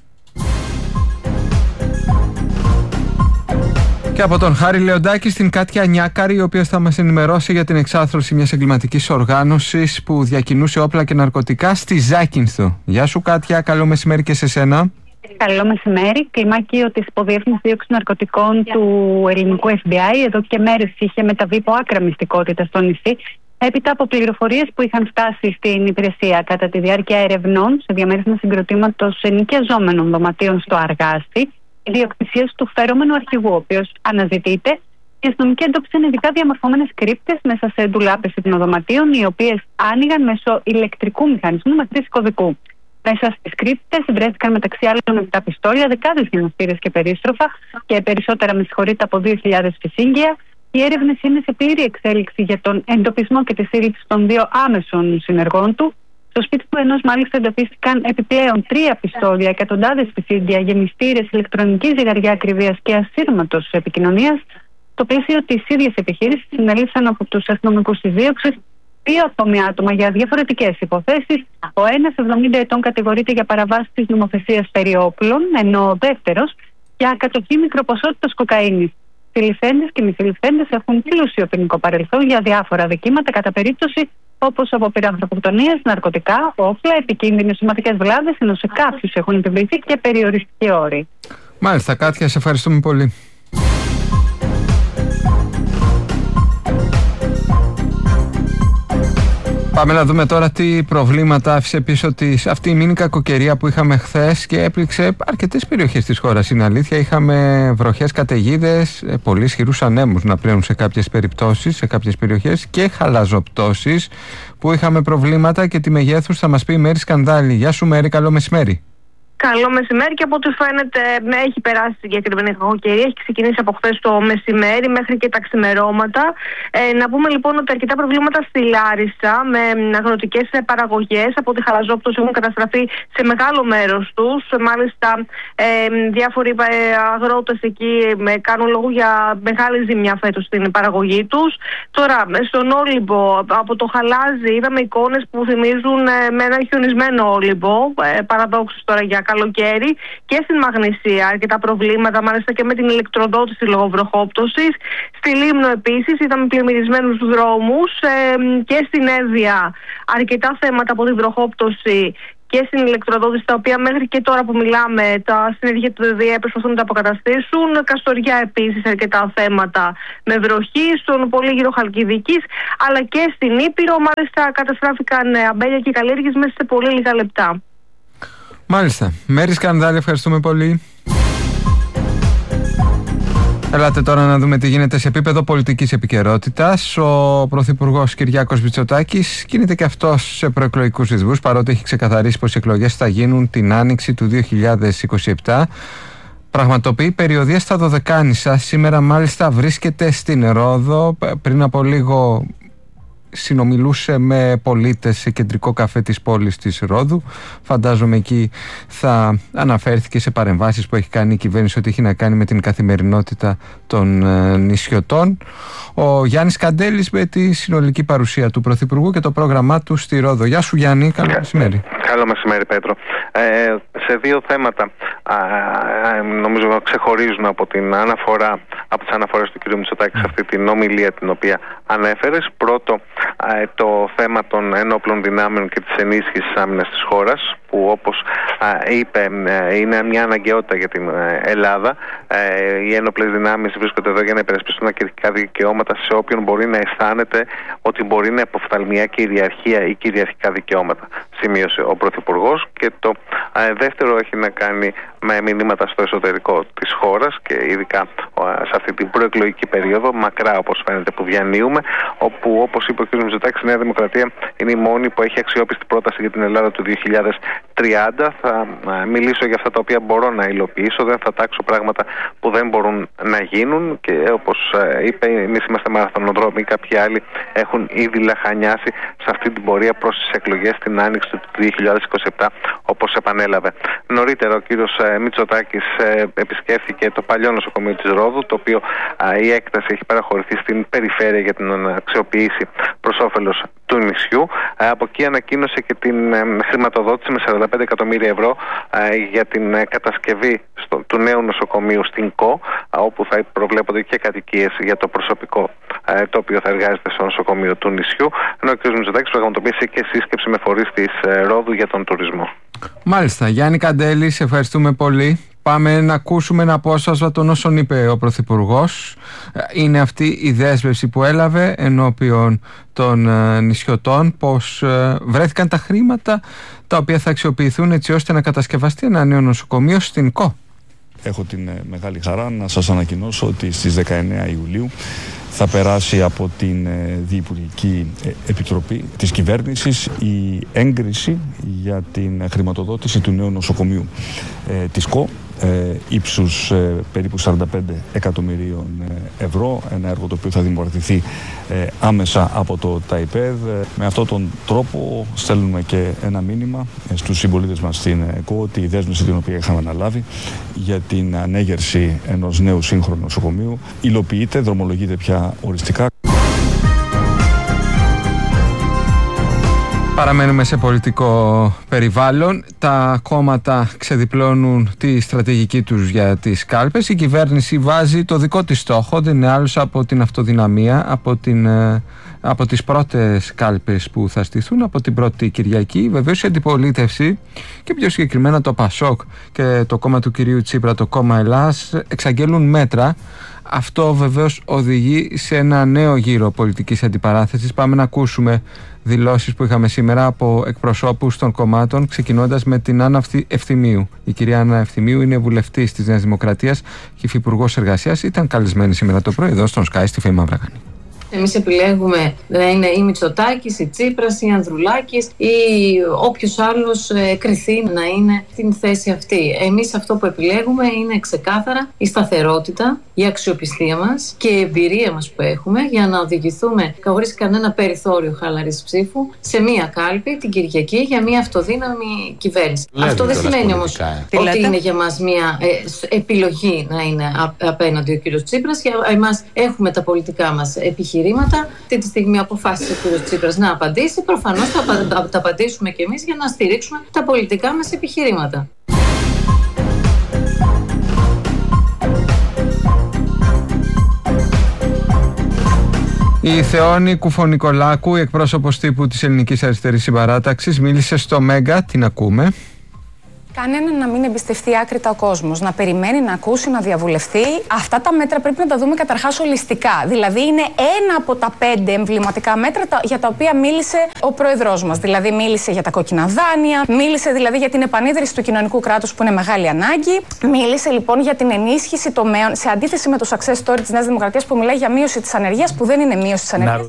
Και από τον Χάρη Λεοντάκη στην Κάτια Νιάκαρη, η οποία θα μας ενημερώσει για την εξάρθρωση μιας εγκληματικής οργάνωσης που διακινούσε όπλα και ναρκωτικά στη Ζάκυνθο. Γεια σου Κάτια, καλό μεσημέρι και σε σένα. Καλό μεσημέρι. Κλιμάκιο της Υποδιεύθυνσης Δίωξης Ναρκωτικών του ελληνικού FBI εδώ και μέρες είχε μεταβεί από άκρα μυστικότητα στο νησί, έπειτα από πληροφορίες που είχαν φτάσει στην υπηρεσία κατά τη διάρκεια ερευνών σε διαμέρισμα συγκροτήματος ενοικιαζόμενων δωματίων στο Αργάστη, ιδιοκτησίας του φερόμενου αρχηγού, ο οποίος αναζητείται. Οι αστυνομικοί εντόπισαν ειδικά διαμορφωμένες κρύπτες μέσα σε ντουλάπες υπνοδωματίων, οι οποίες άνοιγαν μέσω ηλεκτρικού μηχανισμού με χρήση κωδικού. Μέσα στις κρύπτες βρέθηκαν μεταξύ άλλων 7 πιστόλια, δεκάδες γυμναστήρες και περίστροφα και περισσότερα, με συγχωρείτε, από 2.000 φυσίγγια. Οι έρευνες είναι σε πλήρη εξέλιξη για τον εντοπισμό και τη σύλληψη των 2 άμεσων συνεργών του. Στο σπίτι του ενός μάλιστα εντοπίστηκαν επιπλέον 3 πιστόλια, εκατοντάδες φυσίγγια, γεμιστήρες, ηλεκτρονική ζυγαριά ακριβίας και ασύρματος επικοινωνίας. Στο πλαίσιο της ίδιας επιχείρησης συνελήφθησαν από τους αστυνομικούς της δίωξης 2 ακόμη άτομα για διαφορετικές υποθέσεις. Ο ένας 70 ετών κατηγορείται για παραβάση της νομοθεσίας περί όπλων, ενώ ο δεύτερος για κατοχή μικροποσότητας κοκαίνης. Συλληφθέντες και μη συλληφθέντες έχουν πλούσιο ποινικό παρελθόν για διάφορα δικήματα κατά περίπτωση, όπως από πυρανθρωποκτονίες, ναρκωτικά, όπλα, επικίνδυνες σωματικές βλάβες, ενώ σε κάποιους έχουν επιβληθεί και περιοριστικοί όροι. Μάλιστα, Κάτια, σε ευχαριστούμε πολύ. Πάμε να δούμε τώρα τι προβλήματα άφησε πίσω της αυτή η μίνι κακοκαιρία που είχαμε χθες και έπληξε αρκετές περιοχές της χώρας. Είναι αλήθεια, είχαμε βροχές, καταιγίδες, πολύ ισχυρούς ανέμους να πλέουν σε κάποιες περιπτώσεις, σε κάποιες περιοχές και χαλαζοπτώσεις που είχαμε προβλήματα και τη μεγέθους θα μας πει η Μέρη Σκανδάλη. Γεια σου Μέρη, καλό μεσημέρι. Καλό μεσημέρι και από ό,τι φαίνεται έχει περάσει συγκεκριμένη κακοκαιρία. Έχει ξεκινήσει από χθες το μεσημέρι μέχρι και τα ξημερώματα. Να πούμε λοιπόν ότι αρκετά προβλήματα στη Λάρισα με αγροτικές παραγωγές από τη χαλαζόπτωση έχουν καταστραφεί σε μεγάλο μέρος τους. Μάλιστα διάφοροι αγρότες εκεί κάνουν λόγο για μεγάλη ζημιά φέτος στην παραγωγή τους. Τώρα στον Όλυμπο από το Χαλάζι είδαμε εικόνες που θυμίζουν με ένα χιονισμένο Όλυμπο. Παραδόξως τώρα για καλοκαίρι, και στην Μαγνησία αρκετά προβλήματα, μάλιστα και με την ηλεκτροδότηση λόγω βροχόπτωσης. Στη Λίμνο επίσης είδαμε πλημμυρισμένους δρόμους και στην Εύβοια αρκετά θέματα από τη βροχόπτωση και στην ηλεκτροδότηση, τα οποία μέχρι και τώρα που μιλάμε τα συνεργεία του ΔΔΕ προσπαθούν να τα αποκαταστήσουν. Καστοριά επίσης αρκετά θέματα με βροχή, στον Πολύγυρο Χαλκιδικής αλλά και στην Ήπειρο. Μάλιστα καταστράφηκαν αμπέλια και καλλιέργειες μέσα σε πολύ λίγα λεπτά. Μάλιστα. Μέρη Σκανδάλη, ευχαριστούμε πολύ. Ελάτε τώρα να δούμε τι γίνεται σε επίπεδο πολιτικής επικαιρότητας. Ο Πρωθυπουργός Κυριάκος Μητσοτάκης κινείται και αυτός σε προεκλογικούς ρυθμούς, παρότι έχει ξεκαθαρίσει πως οι εκλογές θα γίνουν την άνοιξη του 2027. Πραγματοποιεί περιοδεία στα Δωδεκάνησα. Σήμερα μάλιστα βρίσκεται στην Ρόδο. Πριν από λίγο συνομιλούσε με πολίτες σε κεντρικό καφέ της πόλης της Ρόδου. Φαντάζομαι εκεί θα αναφέρθηκε σε παρεμβάσεις που έχει κάνει η κυβέρνηση ότι έχει να κάνει με την καθημερινότητα των νησιωτών. Ο Γιάννης Καντέλης με τη συνολική παρουσία του Πρωθυπουργού και το πρόγραμμά του στη Ρόδο. Γεια σου Γιάννη, καλό μεσημέρι. Καλό μεσημέρι Πέτρο. Σε δύο θέματα νομίζω ξεχωρίζουν από την αναφορά, από τις αναφορές του κ. Μητσοτάκη σε αυτή την ομιλία την οποία ανέφερες. Πρώτο, το θέμα των ενόπλων δυνάμεων και της ενίσχυσης άμυνας της χώρας, που όπως είπε είναι μια αναγκαιότητα για την Ελλάδα. Οι ένοπλες δυνάμεις βρίσκονται εδώ για να υπερασπιστούν κυριαρχικά δικαιώματα σε όποιον μπορεί να αισθάνεται ότι μπορεί να υποφθαλμιά κυριαρχία ή κυριαρχικά δικαιώματα, σημείωσε ο Πρωθυπουργός. Και το δεύτερο έχει να κάνει με μηνύματα στο εσωτερικό της χώρας και ειδικά σε αυτή την προεκλογική περίοδο, μακρά όπως φαίνεται που διανύουμε, όπου όπως είπε ο κ. Μητσοτάκης, η Νέα Δημοκρατία είναι η μόνη που έχει αξιόπιστη πρόταση για την Ελλάδα του 2030. Θα μιλήσω για αυτά τα οποία μπορώ να υλοποιήσω, δεν θα τάξω πράγματα που δεν μπορούν να γίνουν και όπως είπε, εμείς είμαστε μαραθωνοδρόμοι, κάποιοι άλλοι έχουν ήδη λαχανιάσει σε αυτή την πορεία προς τις εκλογές την άνοιξη του 2027, όπως επανέλαβε. Νωρίτερα ο κύριος Μητσοτάκης επισκέφθηκε το παλιό νοσοκομείο της Ρόδου, το οποίο η έκταση έχει παραχωρηθεί στην περιφέρεια για την αξιοποίηση προς όφελος του νησιού. Από εκεί ανακοίνωσε και την χρηματοδότηση με 45 εκατομμύρια ευρώ για την κατασκευή του νέου νοσοκομείου στην ΚΟ, όπου θα προβλέπονται και κατοικίες για το προσωπικό το οποίο θα εργάζεται στο νοσοκομείο του νησιού, ενώ ο κ. Μητσοτάκης πραγματοποίησε και σύσκεψη με φορείς της Ρόδου για τον τουρισμό. Μάλιστα. Γιάννη Καντέλη, σε ευχαριστούμε πολύ. Πάμε να ακούσουμε ένα απόσπασμα των όσων είπε ο Πρωθυπουργός. Είναι αυτή η δέσμευση που έλαβε ενώπιον των νησιωτών, πως βρέθηκαν τα χρήματα τα οποία θα αξιοποιηθούν έτσι ώστε να κατασκευαστεί ένα νέο νοσοκομείο στην ΚΟ. Έχω την μεγάλη χαρά να σας ανακοινώσω ότι στις 19 Ιουλίου θα περάσει από την Διυπουργική Επιτροπή της Κυβέρνησης η έγκριση για την χρηματοδότηση του νέου νοσοκομείου της ΚΟ, ύψους περίπου 45 εκατομμυρίων ευρώ, ένα έργο το οποίο θα δημιουργηθεί άμεσα από το ΤΑΙΠΕΔ. Με αυτόν τον τρόπο στέλνουμε και ένα μήνυμα στους συμπολίτες μας στην ΚΟ ότι η δέσμευση την οποία είχαμε αναλάβει για την ανέγερση ενός νέου σύγχρονου νοσοκομείου υλοποιείται, δρομολογείται πια οριστικά. Παραμένουμε σε πολιτικό περιβάλλον. Τα κόμματα ξεδιπλώνουν τη στρατηγική τους για τις κάλπες. Η κυβέρνηση βάζει το δικό της στόχο, δεν είναι άλλος από την αυτοδυναμία, από την από τις πρώτες κάλπες που θα στηθούν από την πρώτη Κυριακή. Βεβαίως η αντιπολίτευση και πιο συγκεκριμένα το ΠΑΣΟΚ και το κόμμα του κυρίου Τσίπρα, το κόμμα Ελλάς, εξαγγέλουν μέτρα. Αυτό βεβαίως οδηγεί σε ένα νέο γύρο πολιτικής αντιπαράθεσης. Πάμε να ακούσουμε δηλώσεις που είχαμε σήμερα από εκπροσώπους των κομμάτων, ξεκινώντας με την Άννα Ευθυμίου. Η κυρία Άννα Ευθυμίου είναι βουλευτής της Νέας Δημοκρατίας και υφυπουργός εργασίας. Ήταν καλεσμένη σήμερα το πρωί εδώ στον Sky στη Φέη Μαυραγάνη. Εμείς επιλέγουμε να είναι ή Μητσοτάκης, ή Τσίπρας, ή Ανδρουλάκης ή όποιος άλλος κριθεί να είναι στην θέση αυτή. Εμείς αυτό που επιλέγουμε είναι ξεκάθαρα η σταθερότητα, η αξιοπιστία μας και η εμπειρία μας που έχουμε για να οδηγηθούμε χωρίς κανένα περιθώριο χαλαρής ψήφου σε μία κάλπη την Κυριακή για μία αυτοδύναμη κυβέρνηση. Αυτό δεν σημαίνει όμως ότι είναι για μας μία επιλογή να είναι απέναντι ο κύριος Τσίπρας. Για εμάς έχουμε τα πολιτικά μας επιχειρήματα. Αυτή τη στιγμή αποφάσισε ο κ. Τσίπρας να απαντήσει. Προφανώς θα τα απαντήσουμε κι εμείς για να στηρίξουμε τα πολιτικά μας επιχειρήματα. Η Θεόνη Κουφονικολάκου, η εκπρόσωπος τύπου της Ελληνικής Αριστερής Συμπαράταξης, μίλησε στο Μέγκα. Την ακούμε. Κανέναν να μην εμπιστευτεί άκρητα ο κόσμος, να περιμένει, να ακούσει, να διαβουλευτεί. Αυτά τα μέτρα πρέπει να τα δούμε καταρχάς ολιστικά. Δηλαδή, είναι ένα από τα 5 εμβληματικά μέτρα για τα οποία μίλησε ο πρόεδρός μας. Δηλαδή, μίλησε για τα κόκκινα δάνεια, μίλησε δηλαδή για την επανίδρυση του κοινωνικού κράτους που είναι μεγάλη ανάγκη. Μίλησε λοιπόν για την ενίσχυση τομέων, σε αντίθεση με το success story της Νέας Δημοκρατίας που μιλάει για μείωση της ανεργίας, που δεν είναι μείωση της ανεργίας.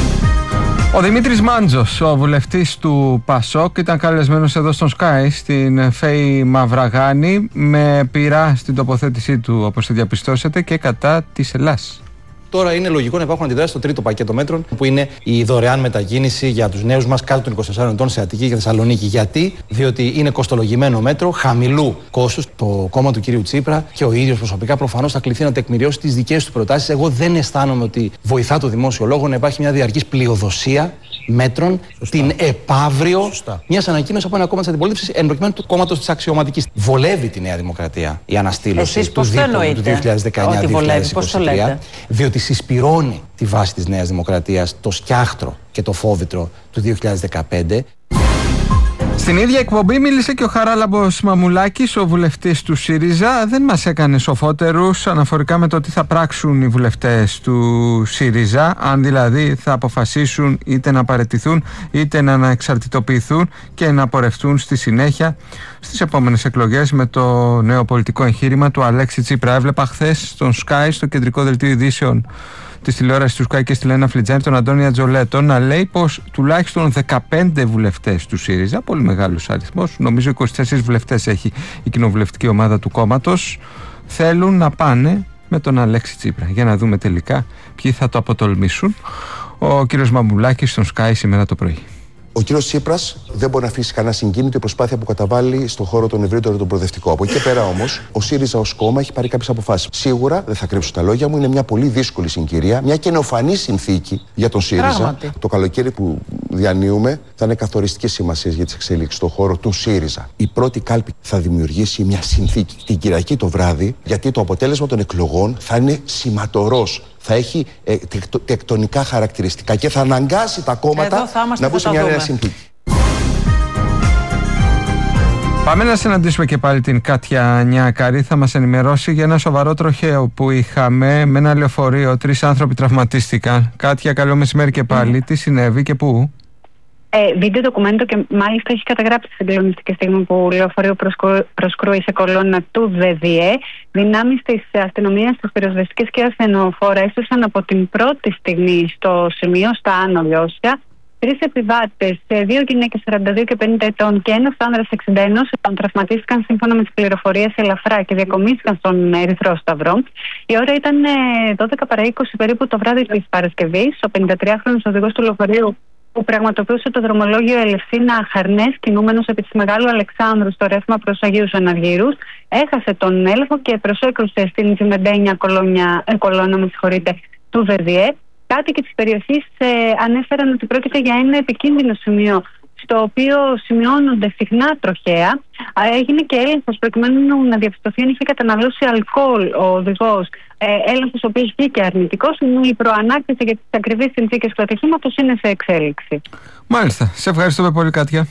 Ο Δημήτρης Μάντζος, ο βουλευτής του ΠΑΣΟΚ, ήταν καλεσμένος εδώ στον Sky στην Φέη Μαυραγάνη με πειρά στην τοποθέτησή του, όπως θα διαπιστώσετε, και κατά της Ελλάς. Τώρα είναι λογικό να υπάρχουν αντιδράσεις στο τρίτο πακέτο μέτρων, που είναι η δωρεάν μετακίνηση για τους νέους μας κάτω των 24 ετών σε Αττική και Θεσσαλονίκη. Γιατί? Διότι είναι κοστολογημένο μέτρο, χαμηλού κόστους. Το κόμμα του κυρίου Τσίπρα και ο ίδιος προσωπικά προφανώς θα κληθεί να τεκμηριώσει τις δικές του προτάσεις. Εγώ δεν αισθάνομαι ότι βοηθά το δημόσιο λόγο να υπάρχει μια διαρκής πλειοδοσία μέτρων, την επαύριο μια ανακοίνωση από ένα κόμμα της αντιπολίτευσης, εν προκειμένου του κόμματος της αξιωματικής. Βολεύει τη Νέα Δημοκρατία η αναστήλωση του δίπλου του 2019-2023, διότι συσπυρώνει τη βάση της Νέας Δημοκρατίας, το σκιάχτρο και το φόβητρο του 2015. Στην ίδια εκπομπή μίλησε και ο Χαράλαμπος Μαμουλάκης, ο βουλευτής του ΣΥΡΙΖΑ. Δεν μας έκανε σοφότερους αναφορικά με το τι θα πράξουν οι βουλευτές του ΣΥΡΙΖΑ, αν δηλαδή θα αποφασίσουν είτε να παραιτηθούν είτε να αναεξαρτητοποιηθούν και να πορευτούν στη συνέχεια στις επόμενες εκλογές με το νέο πολιτικό εγχείρημα του Αλέξη Τσίπρα. Έβλεπα χθες στον Sky, στο κεντρικό δελτίο ειδήσεων της τηλεόρασης του Sky και στη Λένα Φλιτζάνη, τον Αντώνη Ατζολέτο, να λέει πως τουλάχιστον 15 βουλευτές του ΣΥΡΙΖΑ, πολύ μεγάλος αριθμός, νομίζω 24 βουλευτές έχει η κοινοβουλευτική ομάδα του κόμματος, θέλουν να πάνε με τον Αλέξη Τσίπρα. Για να δούμε τελικά ποιοι θα το αποτολμήσουν. Ο κύριος Μαμουλάκης στον Sky σήμερα το πρωί. Ο κύριος Τσίπρας δεν μπορεί να αφήσει κανένα συγκίνητο η προσπάθεια που καταβάλει στον χώρο των ευρύτερων των προοδευτικών. Από εκεί και πέρα όμως, ο ΣΥΡΙΖΑ ως κόμμα έχει πάρει κάποιες αποφάσεις. Σίγουρα, δεν θα κρύψω τα λόγια μου, είναι μια πολύ δύσκολη συγκυρία, μια καινοφανή συνθήκη για τον ΣΥΡΙΖΑ. Πράγματι. Το καλοκαίρι που διανύουμε θα είναι καθοριστική σημασία για τις εξελίξεις στον χώρο του ΣΥΡΙΖΑ. Η πρώτη κάλπη θα δημιουργήσει μια συνθήκη την Κυριακή το βράδυ, γιατί το αποτέλεσμα των εκλογών θα είναι σηματορός. Θα έχει τεκτονικά χαρακτηριστικά και θα αναγκάσει τα κόμματα να μπουν σε μια νέα συνθήκη. Πάμε να συναντήσουμε και πάλι την Κάτια Νιάκαρη. Θα μας ενημερώσει για ένα σοβαρό τροχαίο που είχαμε με ένα λεωφορείο. 3 άνθρωποι τραυματίστηκαν. Κάτια, καλό μεσημέρι και πάλι. Τι συνέβη και πού? Βίντεο ντοκουμέντο και μάλιστα έχει καταγράψει τη συγκλονιστική στιγμή που λεωφορείο προσκρούει σε κολόνα του ΔΔΕ. Δυνάμεις της αστυνομίας, της πυροσβεστικής και ασθενοφόρα έστωσαν από την πρώτη στιγμή στο σημείο, στα Άνω Λιώσια, 3 επιβάτες, 2 γυναίκες 42 και 50 ετών και ένας άνδρας 61 ετών τραυματίστηκαν σύμφωνα με τις πληροφορίες ελαφρά και διακομίστηκαν στον Ερυθρό Σταυρό. Η ώρα ήταν 12 παρά 20 περίπου το βράδυ της Παρασκευής. Ο 53χρονος οδηγός του λεωφορείου, που πραγματοποιούσε το δρομολόγιο Ελευσίνα Χαρνές, κινούμενος επί της Μεγάλου Αλεξάνδρου στο ρεύμα προς Αγίους Αναργύρους, έχασε τον έλεγχο και προσέκρουσε στην Τζιμεντένια κολόνα του ΔΔΕ. Κάτοικοι της περιοχής ανέφεραν ότι πρόκειται για ένα επικίνδυνο σημείο στο οποίο σημειώνονται συχνά τροχαία. Έγινε και έλεγχος προκειμένου να διαπιστωθεί αν είχε καταναλώσει αλκοόλ ο οδηγός. Έλεγχος ο οποίος βγήκε αρνητικός, ενώ η προανάκτηση για τις ακριβείς συνθήκες του ατυχήματος είναι σε εξέλιξη. Μάλιστα. Σε ευχαριστούμε πολύ, Κάτια.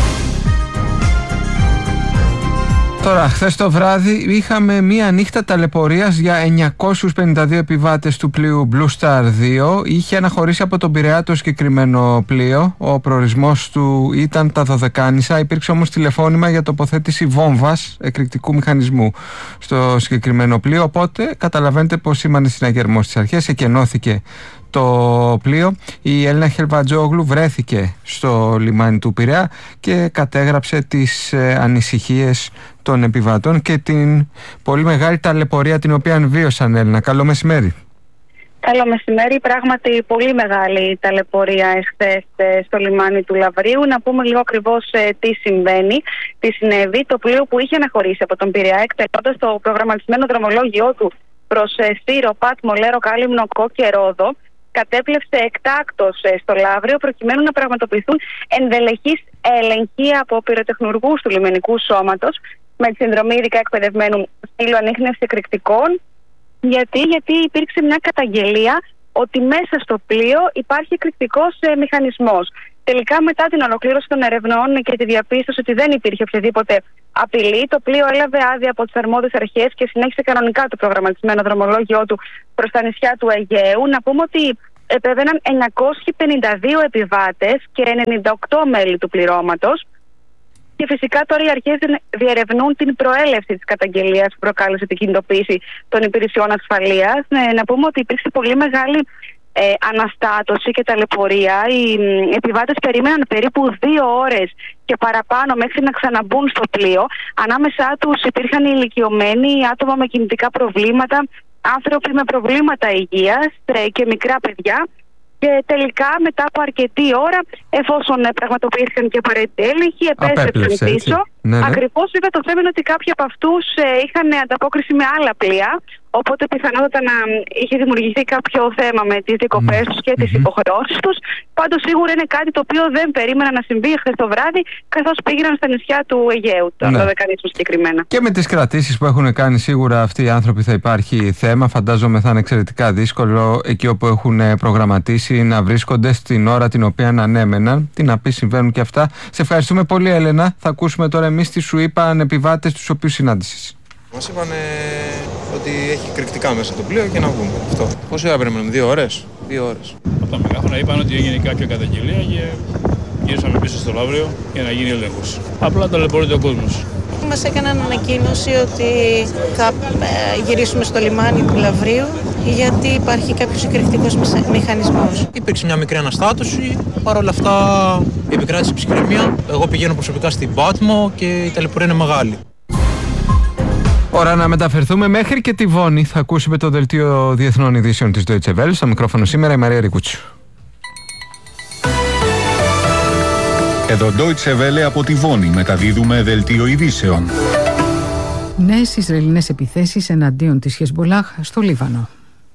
Τώρα, χθες το βράδυ είχαμε μία νύχτα ταλαιπωρίας για 952 επιβάτες του πλοίου Blue Star 2. Είχε αναχωρήσει από τον Πειραιά το συγκεκριμένο πλοίο. Ο προορισμός του ήταν τα Δωδεκάνησα. Υπήρξε όμως τηλεφώνημα για τοποθέτηση βόμβας εκρηκτικού μηχανισμού στο συγκεκριμένο πλοίο. Οπότε καταλαβαίνετε πως σήμανε συναγερμός στις αρχές. Εκενώθηκε το πλοίο. Η Έλληνα Χελβατζόγλου βρέθηκε στο λιμάνι του Πειραιά και κατέγραψε τις ανησυχίες των επιβατών και την πολύ μεγάλη ταλαιπωρία την οποία βίωσαν. Έλληνα, καλό μεσημέρι. Καλό μεσημέρι. Πράγματι πολύ μεγάλη ταλαιπωρία εχθές στο λιμάνι του Λαβρίου. Να πούμε λίγο ακριβώς τι συμβαίνει, τι συνέβη. Το πλοίο που είχε αναχωρήσει από τον Πειραιά, εκτελώντας το προγραμματισμένο δρομολόγιό του προς Σύρο, Πάτμο, Λέρο, Κάλυμνο, Κό και Ρόδο, κατέπλευσε εκτάκτως στο Λαύριο προκειμένου να πραγματοποιηθούν ενδελεχείς έλεγχοι από πυροτεχνουργούς του λιμενικού σώματος με τη συνδρομή ειδικά εκπαιδευμένου σκύλου ανίχνευση εκρηκτικών. Γιατί υπήρξε μια καταγγελία ότι μέσα στο πλοίο υπάρχει εκρηκτικός μηχανισμός. Τελικά, μετά την ολοκλήρωση των ερευνών και τη διαπίστωση ότι δεν υπήρχε οποιαδήποτε απειλή, το πλοίο έλαβε άδεια από τις αρμόδιες αρχές και συνέχισε κανονικά το προγραμματισμένο δρομολόγιό του προς τα νησιά του Αιγαίου. Να πούμε ότι επέβαιναν 952 επιβάτες και 98 μέλη του πληρώματος. Και φυσικά τώρα οι αρχές διερευνούν την προέλευση της καταγγελίας που προκάλεσε την κινητοποίηση των υπηρεσιών ασφαλείας. Να πούμε ότι υπήρξε πολύ μεγάλη αναστάτωση και ταλαιπωρία. Οι επιβάτες περίμεναν περίπου 2 ώρες και παραπάνω μέχρι να ξαναμπούν στο πλοίο. Ανάμεσά τους υπήρχαν ηλικιωμένοι, άτομα με κινητικά προβλήματα, άνθρωποι με προβλήματα υγείας και μικρά παιδιά. Και τελικά, μετά από αρκετή ώρα, εφόσον πραγματοποιήθηκαν και απαραίτητοι έλεγχοι, επέστρεψαν πίσω. Ναι. Ακριβώς, βέβαια, το θέμα είναι ότι κάποιοι από αυτούς είχαν ανταπόκριση με άλλα πλοία. Οπότε πιθανότατα να είχε δημιουργηθεί κάποιο θέμα με τις διακοπές τους και τις υποχρεώσεις τους. Πάντως, σίγουρα είναι κάτι το οποίο δεν περίμενα να συμβεί χθες το βράδυ, καθώς πήγαιναν στα νησιά του Αιγαίου, το Δωδεκανήσου συγκεκριμένα. Και με τις κρατήσεις που έχουν κάνει, σίγουρα αυτοί οι άνθρωποι θα υπάρχει θέμα. Φαντάζομαι θα είναι εξαιρετικά δύσκολο εκεί όπου έχουν προγραμματίσει να βρίσκονται στην ώρα την οποία ανέμεναν. Τι να πει, συμβαίνουν και αυτά. Σε ευχαριστούμε πολύ, Έλενα. Θα ακούσουμε τώρα εμείς τι σου είπαν επιβάτες τους οποίους συνάντησες. Μας είπαν ότι έχει εκρηκτικά μέσα το πλοίο και να βγούμε. Αυτό. Πόση ώρα περιμένουμε, 2 ώρες? 2 ώρες. Από τα μεγάφωνα είπαν ότι έγινε κάποια καταγγελία και γυρίσαμε πίσω στο Λαύριο για να γίνει έλεγχος. Απλά ταλαιπωρείται ο κόσμος. Μας έκαναν ανακοίνωση ότι θα γυρίσουμε στο λιμάνι του Λαβρίου γιατί υπάρχει κάποιος εκρηκτικός μηχανισμός. Υπήρξε μια μικρή αναστάτωση, παρόλα αυτά επικράτησε ψυχραιμία. Εγώ πηγαίνω προσωπικά στην Πάτμο και η ταλαιπωρία είναι μεγάλη. Ώρα να μεταφερθούμε μέχρι και τη Βόνη. Θα ακούσουμε το δελτίο διεθνών ειδήσεων της Deutsche Welle. Στο μικρόφωνο σήμερα η Μαρία Ρικούτσου. Εδώ Deutsche Welle από τη Βόνη μεταδίδουμε δελτίο ειδήσεων. Νέες Ισραηλινές επιθέσεις εναντίον της Χεσμπολάχ στο Λίβανο.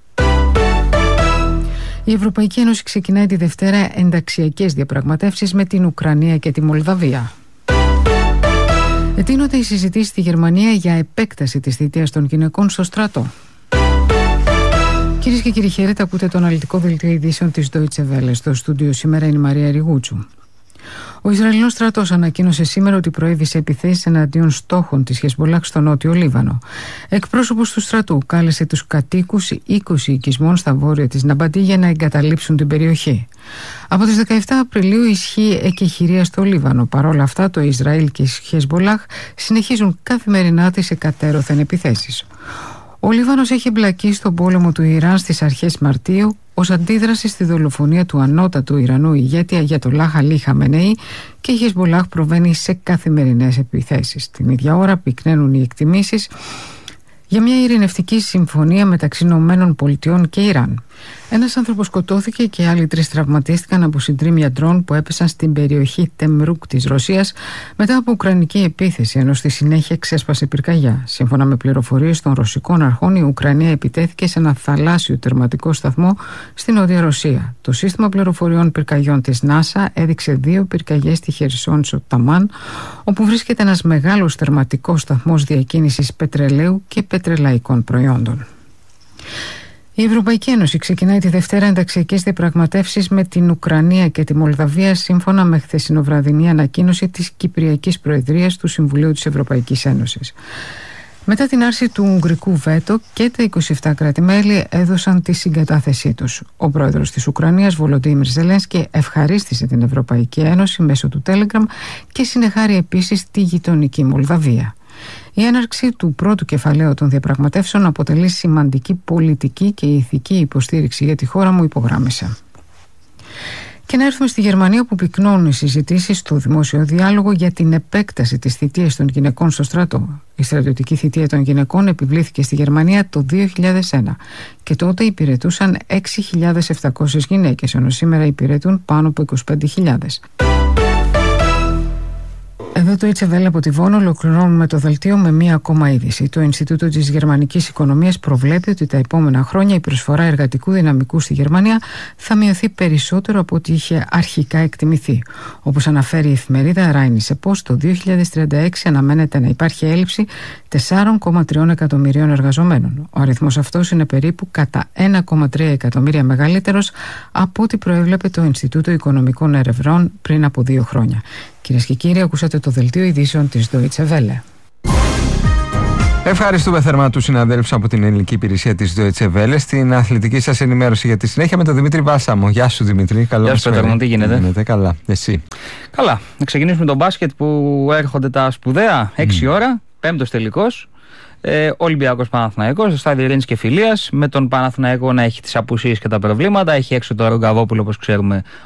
Η Ευρωπαϊκή Ένωση ξεκινάει τη Δευτέρα ενταξιακές διαπραγματεύσεις με την Ουκρανία και τη Μολδαβία. Ετείνονται οι συζητήσεις στη Γερμανία για επέκταση της θητείας των γυναικών στο στρατό. Κυρίες και κύριοι, χαίρετε, ακούτε το αναλυτικό δελτίο ειδήσεων της Deutsche Welle. Στο στούντιο σήμερα είναι η Μαρία Ριγούτσου. Ο Ισραηλινός στρατός ανακοίνωσε σήμερα ότι προέβησε επιθέσεις εναντίον στόχων της Χεσμπολάχ στο νότιο Λίβανο. Εκπρόσωπος του στρατού κάλεσε τους κατοίκους 20 οικισμών στα βόρεια της Ναμπαντή για να εγκαταλείψουν την περιοχή. Από τις 17 Απριλίου ισχύει εκεχηρία στο Λίβανο. Παρόλα αυτά, το Ισραήλ και η Χεσμπολάχ συνεχίζουν καθημερινά τις εκατέρωθεν επιθέσεις. Ο Λίβανος έχει εμπλακεί στον πόλεμο του Ιράν στις αρχές Μαρτίου ως αντίδραση στη δολοφονία του ανώτατου Ιρανού ηγέτη Αγιατολάχ Αλί Χαμενεή και η Χεσμπολάχ προβαίνει σε καθημερινές επιθέσεις. Την ίδια ώρα πυκναίνουν οι εκτιμήσεις για μια ειρηνευτική συμφωνία μεταξύ ΗΠΑ και Ιράν. Ένας άνθρωπος σκοτώθηκε και άλλοι 3 τραυματίστηκαν από συντρίμμια ντρόν που έπεσαν στην περιοχή Τεμρούκ της Ρωσίας μετά από ουκρανική επίθεση, ενώ στη συνέχεια ξέσπασε πυρκαγιά. Σύμφωνα με πληροφορίες των ρωσικών αρχών, η Ουκρανία επιτέθηκε σε ένα θαλάσσιο τερματικό σταθμό στην Νότια Ρωσία. Το σύστημα πληροφοριών πυρκαγιών της NASA έδειξε 2 πυρκαγιές στη Χερσόνησο Ταμάν, όπου βρίσκεται ένας μεγάλος τερματικός σταθμός διακίνησης πετρελαίου και πετρελαϊκών προϊόντων. Η Ευρωπαϊκή Ένωση ξεκινάει τη Δευτέρα ενταξιακές διαπραγματεύσεις με την Ουκρανία και τη Μολδαβία, σύμφωνα με χθεσινοβραδινή ανακοίνωση της Κυπριακής Προεδρίας του Συμβουλίου της Ευρωπαϊκής Ένωσης. Μετά την άρση του Ουγγρικού βέτο, και τα 27 κράτη-μέλη έδωσαν τη συγκατάθεσή τους. Ο πρόεδρος της Ουκρανίας, Βολοντίμιρ Ζελένσκι, ευχαρίστησε την Ευρωπαϊκή Ένωση μέσω του Telegram και συνεχάρει επίσης τη γειτονική Μολδαβία. Η έναρξη του πρώτου κεφαλαίου των διαπραγματεύσεων αποτελεί σημαντική πολιτική και ηθική υποστήριξη για τη χώρα μου, υπογράμμισε. Και να έρθουμε στη Γερμανία, που πυκνώνουν οι συζητήσεις στο δημόσιο διάλογο για την επέκταση της θητείας των γυναικών στο στρατό. Η στρατιωτική θητεία των γυναικών επιβλήθηκε στη Γερμανία το 2001 και τότε υπηρετούσαν 6.700 γυναίκες, ενώ σήμερα υπηρετούν πάνω από 25.000. Εδώ το Ιτσεβέλ από τη Βόνο ολοκληρώνουμε το δελτίο με μία ακόμα είδηση. Το Ινστιτούτο της Γερμανικής Οικονομίας προβλέπει ότι τα επόμενα χρόνια η προσφορά εργατικού δυναμικού στη Γερμανία θα μειωθεί περισσότερο από ό,τι είχε αρχικά εκτιμηθεί. Όπως αναφέρει η εφημερίδα Rheinische Post, το 2036 αναμένεται να υπάρχει έλλειψη 4,3 εκατομμυρίων εργαζομένων. Ο αριθμός αυτός είναι περίπου κατά 1,3 εκατομμύρια μεγαλύτερος από ό,τι προέβλεπε το Ινστιτούτο Οικονομικών Ερευνών πριν από 2 χρόνια. Κυρίες και κύριοι, ακούσατε το δελτίο ειδήσεων της Deutsche Welle. Ευχαριστούμε θερμά τους συναδέλφους από την ελληνική υπηρεσία της Deutsche Welle στην αθλητική σας ενημέρωση για τη συνέχεια με τον Δημήτρη Βάσαμο. Γεια σου Δημήτρη, καλό Γεια σου Πέτρο μου, τι γίνεται? Καλά, εσύ? Καλά, να ξεκινήσουμε τον μπάσκετ που έρχονται τα σπουδαία, 6 ώρα, 5ος τελικός. Ολυμπιακός Παναθηναϊκός, στο στάδιο Ειρήνης και Φιλίας, με τον Παναθηναϊκό να έχει τις απουσίες και τα προβλήματα. Έχει έξω τον Ρογκαβόπουλο, όπως ξέρουμε,